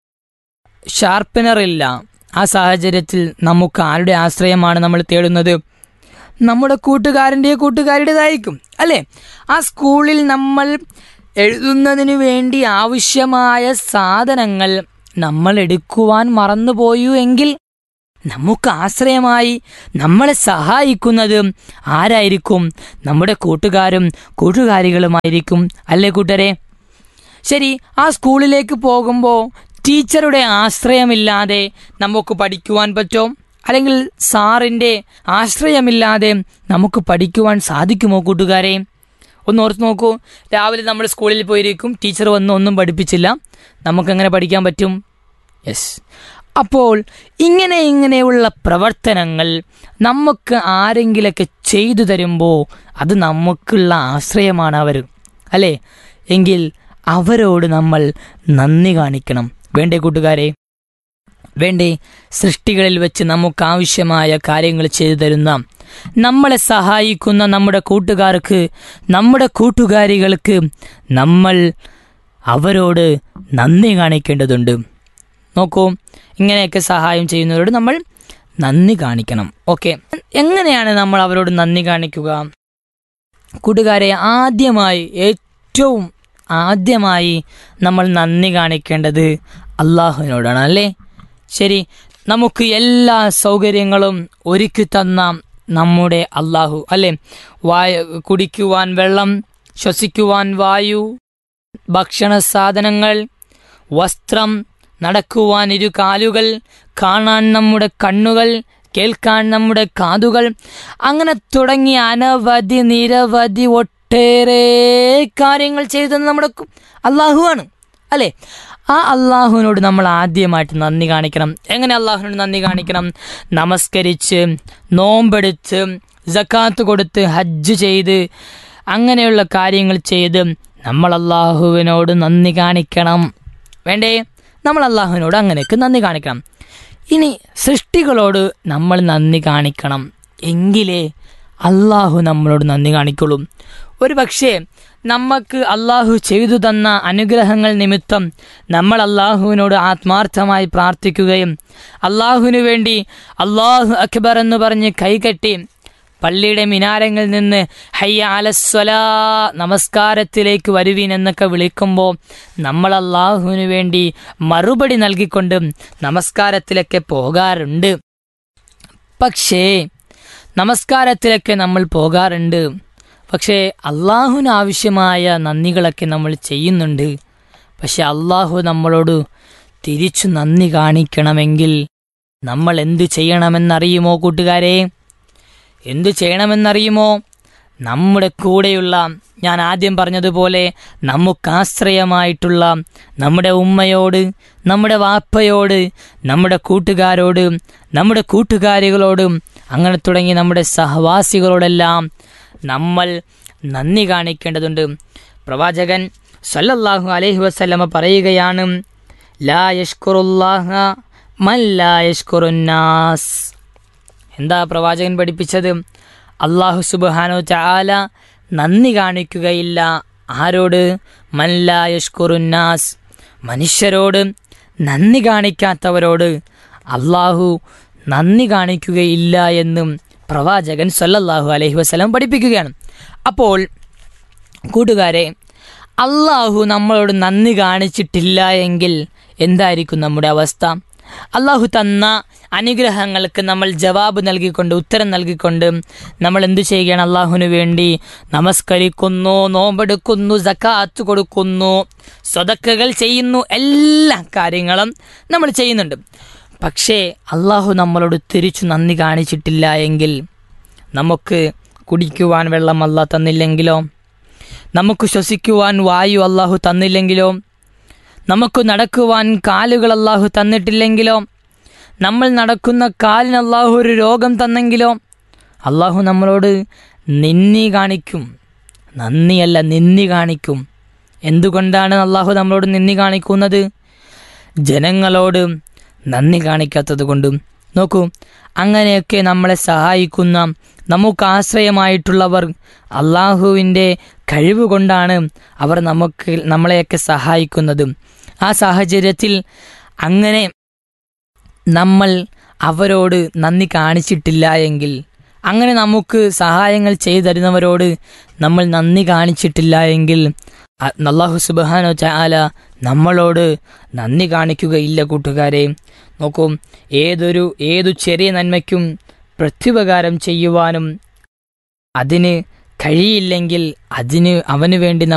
ഷാർപ്പനറില്ല. ആ സാഹചര്യത്തിൽ നമുക്ക് ആരുടെ ആശ്രയമാണ് നമ്മൾ തേടുന്നത്? നമ്മുടെ കൂട്ടുകാരൻ്റെയോ കൂട്ടുകാരുടേതായിരിക്കും, അല്ലേ? ആ സ്കൂളിൽ നമ്മൾ എഴുതുന്നതിന് വേണ്ടി ആവശ്യമായ സാധനങ്ങൾ നമ്മൾ എടുക്കുവാൻ മറന്നുപോയു എങ്കിൽ നമുക്ക് ആശ്രയമായി നമ്മളെ സഹായിക്കുന്നത് ആരായിരിക്കും? നമ്മുടെ കൂട്ടുകാരും കൂട്ടുകാരികളുമായിരിക്കും, അല്ലേ കൂട്ടരെ? ശരി, ആ സ്കൂളിലേക്ക് പോകുമ്പോൾ ടീച്ചറുടെ ആശ്രയമില്ലാതെ നമുക്ക് പഠിക്കുവാൻ പറ്റുമോ? അല്ലെങ്കിൽ സാറിൻ്റെ ആശ്രയമില്ലാതെ നമുക്ക് പഠിക്കുവാൻ സാധിക്കുമോ കൂട്ടുകാരെ? ഒന്ന് ഓർത്ത് നോക്കൂ. രാവിലെ നമ്മൾ സ്കൂളിൽ പോയിരിക്കും, ടീച്ചർ വന്ന് ഒന്നും പഠിപ്പിച്ചില്ല, നമുക്കെങ്ങനെ പഠിക്കാൻ പറ്റും? യെസ്. അപ്പോൾ ഇങ്ങനെ ഇങ്ങനെയുള്ള പ്രവർത്തനങ്ങൾ നമുക്ക് ആരെങ്കിലൊക്കെ ചെയ്തു തരുമ്പോൾ അത് നമുക്കുള്ള ആശ്രയമാണ് അവർ, അല്ലേ? എങ്കിൽ അവരോട് നമ്മൾ നന്ദി കാണിക്കണം, വേണ്ടേ കൂട്ടുകാരെ? വേണ്ടേ? സൃഷ്ടികളിൽ വെച്ച് നമുക്ക് ആവശ്യമായ കാര്യങ്ങൾ ചെയ്തു തരുന്ന, നമ്മളെ സഹായിക്കുന്ന നമ്മുടെ കൂട്ടുകാർക്ക്, നമ്മുടെ കൂട്ടുകാരികൾക്ക് നമ്മൾ അവരോട് നന്ദി കാണിക്കേണ്ടതുണ്ട്. നോക്കൂ, ഇങ്ങനെയൊക്കെ സഹായം ചെയ്യുന്നവരോട് നമ്മൾ നന്ദി കാണിക്കണം. ഓക്കെ, എങ്ങനെയാണ് നമ്മൾ അവരോട് നന്ദി കാണിക്കുക? കൂട്ടുകാരെ, ആദ്യമായി ഏറ്റവും ആദ്യമായി നമ്മൾ നന്ദി കാണിക്കേണ്ടത് അള്ളാഹുവിനോടാണ്, അല്ലേ? ശരി, നമുക്ക് എല്ലാ സൗകര്യങ്ങളും ഒരുക്കി തന്ന നമ്മുടെ അള്ളാഹു, അല്ലേ? വായു കുടിക്കുവാൻ വെള്ളം, ശ്വസിക്കുവാൻ വായു, ഭക്ഷണ സാധനങ്ങൾ, വസ്ത്രം, നടക്കുവാൻ ഇരു കാലുകൾ, കാണാൻ നമ്മുടെ കണ്ണുകൾ, കേൾക്കാൻ നമ്മുടെ കാതുകൾ, അങ്ങനെ തുടങ്ങിയ അനവധി നിരവധി ഒട്ടേറെ കാര്യങ്ങൾ ചെയ്തത് നമ്മുടെ അള്ളാഹുവാണ്, അല്ലേ? ആ അള്ളാഹുവിനോട് നമ്മൾ ആദ്യമായിട്ട് നന്ദി കാണിക്കണം. എങ്ങനെ അള്ളാഹുവിനോട് നന്ദി കാണിക്കണം? നമസ്കരിച്ച്, നോമ്പെടുത്ത്, സക്കാത്ത് കൊടുത്ത്, ഹജ്ജ് ചെയ്ത്, അങ്ങനെയുള്ള കാര്യങ്ങൾ ചെയ്ത് നമ്മൾ അള്ളാഹുവിനോട് നന്ദി കാണിക്കണം, വേണ്ടേ? നമ്മൾ അള്ളാഹുവിനോട് അങ്ങനെയൊക്കെ നന്ദി കാണിക്കണം. ഇനി സൃഷ്ടികളോട് നമ്മൾ നന്ദി കാണിക്കണം, എങ്കിലേ അള്ളാഹു നമ്മളോട് നന്ദി കാണിക്കുള്ളൂ. ഒരു പക്ഷേ നമുക്ക് അള്ളാഹു ചെയ്തു തന്ന അനുഗ്രഹങ്ങൾ നിമിത്തം നമ്മൾ അള്ളാഹുവിനോട് ആത്മാർത്ഥമായി പ്രാർത്ഥിക്കുകയും അള്ളാഹുവിനു വേണ്ടി അള്ളാഹു അക്ബർ എന്ന് പറഞ്ഞ് കൈകെട്ടി പള്ളിയുടെ മിനാരങ്ങളിൽ നിന്ന് ഹയ്യ അലസ്വലാ നമസ്കാരത്തിലേക്ക് വരുവീൻ എന്നൊക്കെ വിളിക്കുമ്പോൾ നമ്മൾ അള്ളാഹുവിനു വേണ്ടി മറുപടി നൽകിക്കൊണ്ട് നമസ്കാരത്തിലൊക്കെ പോകാറുണ്ട്. പക്ഷേ നമസ്കാരത്തിലൊക്കെ നമ്മൾ പോകാറുണ്ട് പക്ഷേ അള്ളാഹുവിന് ആവശ്യമായ നന്ദികളൊക്കെ നമ്മൾ ചെയ്യുന്നുണ്ട്. പക്ഷെ അള്ളാഹു നമ്മളോട് തിരിച്ചു നന്ദി കാണിക്കണമെങ്കിൽ നമ്മൾ എന്തു ചെയ്യണമെന്നറിയുമോ കൂട്ടുകാരെ? എന്തു ചെയ്യണമെന്നറിയുമോ? നമ്മുടെ കൂടെയുള്ള, ഞാൻ ആദ്യം പറഞ്ഞതുപോലെ നമുക്കാശ്രയമായിട്ടുള്ള നമ്മുടെ ഉമ്മയോട്, നമ്മുടെ വാപ്പയോട്, നമ്മുടെ കൂട്ടുകാരോട്, നമ്മുടെ കൂട്ടുകാരികളോട്, അങ്ങനെ തുടങ്ങി നമ്മുടെ സഹവാസികളോടെല്ലാം നമ്മൾ നന്ദി കാണിക്കേണ്ടതുണ്ട്. പ്രവാചകൻ സല്ലല്ലാഹു അലൈഹി വസല്ലമ പറയുകയാണ്, ലാ യഷ്കുറുല്ലാഹ മൻ ലാ യഷ്കുറുന്നാസ്. എന്താ പ്രവാചകൻ പഠിപ്പിച്ചത്? അല്ലാഹു സുബ്ഹാനഹു തആല നന്ദി കാണിക്കുകയില്ല. ആരോട്? മൻ ലാ യഷ്കുറുന്നാസ്, മനുഷ്യരോട്. നന്ദി കാണിക്കാത്തവരോട് അല്ലാഹു നന്ദി കാണിക്കുകയില്ല എന്നും പ്രവാചകൻ സല്ലല്ലാഹു അലൈഹി വസല്ലം പഠിപ്പിക്കുകയാണ്. അപ്പോൾ കൂട്ടുകാരെ, അള്ളാഹു നമ്മളോട് നന്ദി കാണിച്ചിട്ടില്ല എങ്കിൽ എന്തായിരിക്കും നമ്മുടെ അവസ്ഥ? അള്ളാഹു തന്ന അനുഗ്രഹങ്ങൾക്ക് നമ്മൾ ജവാബ് നൽകിക്കൊണ്ട്, ഉത്തരം നൽകിക്കൊണ്ട് നമ്മൾ എന്തു ചെയ്യുകയാണ്? അള്ളാഹുവിന് വേണ്ടി നമസ്കരിക്കുന്നു, നോമ്പെടുക്കുന്നു, സക്കാത്ത് കൊടുക്കുന്നു, സ്വതക്കകൾ ചെയ്യുന്നു, എല്ലാ കാര്യങ്ങളും നമ്മൾ ചെയ്യുന്നുണ്ട്. പക്ഷേ അള്ളാഹു നമ്മളോട് തിരിച്ചു നന്ദി കാണിച്ചിട്ടില്ല എങ്കിൽ, നമുക്ക് കുടിക്കുവാൻ വെള്ളം അള്ളാഹു തന്നില്ലെങ്കിലോ, നമുക്ക് ശ്വസിക്കുവാൻ വായു അള്ളാഹു തന്നില്ലെങ്കിലോ, നമുക്ക് നടക്കുവാൻ കാലുകൾ അള്ളാഹു തന്നിട്ടില്ലെങ്കിലോ, നമ്മൾ നടക്കുന്ന കാലിന് അള്ളാഹു ഒരു രോഗം തന്നെങ്കിലോ, അള്ളാഹു നമ്മളോട് നിന്ദി കാണിക്കും. നന്ദിയല്ല, നിന്ദി കാണിക്കും. എന്തുകൊണ്ടാണ് അള്ളാഹു നമ്മളോട് നിന്ദി കാണിക്കുന്നത്? ജനങ്ങളോട് നന്ദി കാണിക്കാത്തത് കൊണ്ടും. നോക്കൂ, അങ്ങനെയൊക്കെ നമ്മളെ സഹായിക്കുന്ന, നമുക്ക് ആശ്രയമായിട്ടുള്ളവർ അള്ളാഹുവിൻ്റെ കഴിവ് കൊണ്ടാണ് അവർ നമുക്ക് നമ്മളെയൊക്കെ സഹായിക്കുന്നത്. ആ സാഹചര്യത്തിൽ അങ്ങനെ നമ്മൾ അവരോട് നന്ദി കാണിച്ചിട്ടില്ല എങ്കിൽ, അങ്ങനെ നമുക്ക് സഹായങ്ങൾ ചെയ്തു തരുന്നവരോട് നമ്മൾ നന്ദി കാണിച്ചിട്ടില്ല എങ്കിൽ, അല്ലാഹു സുബ്ഹാനഹു തആല നമ്മളോട് നന്ദി കാണിക്കുകയില്ല കൂട്ടുകാരെ. നോക്കൂ, ഏതൊരു ഏതു ചെറിയ നന്മയ്ക്കും പ്രത്യുപകാരം ചെയ്യുവാനും അതിന് കഴിയില്ലെങ്കിൽ അതിന് അവന് വേണ്ടി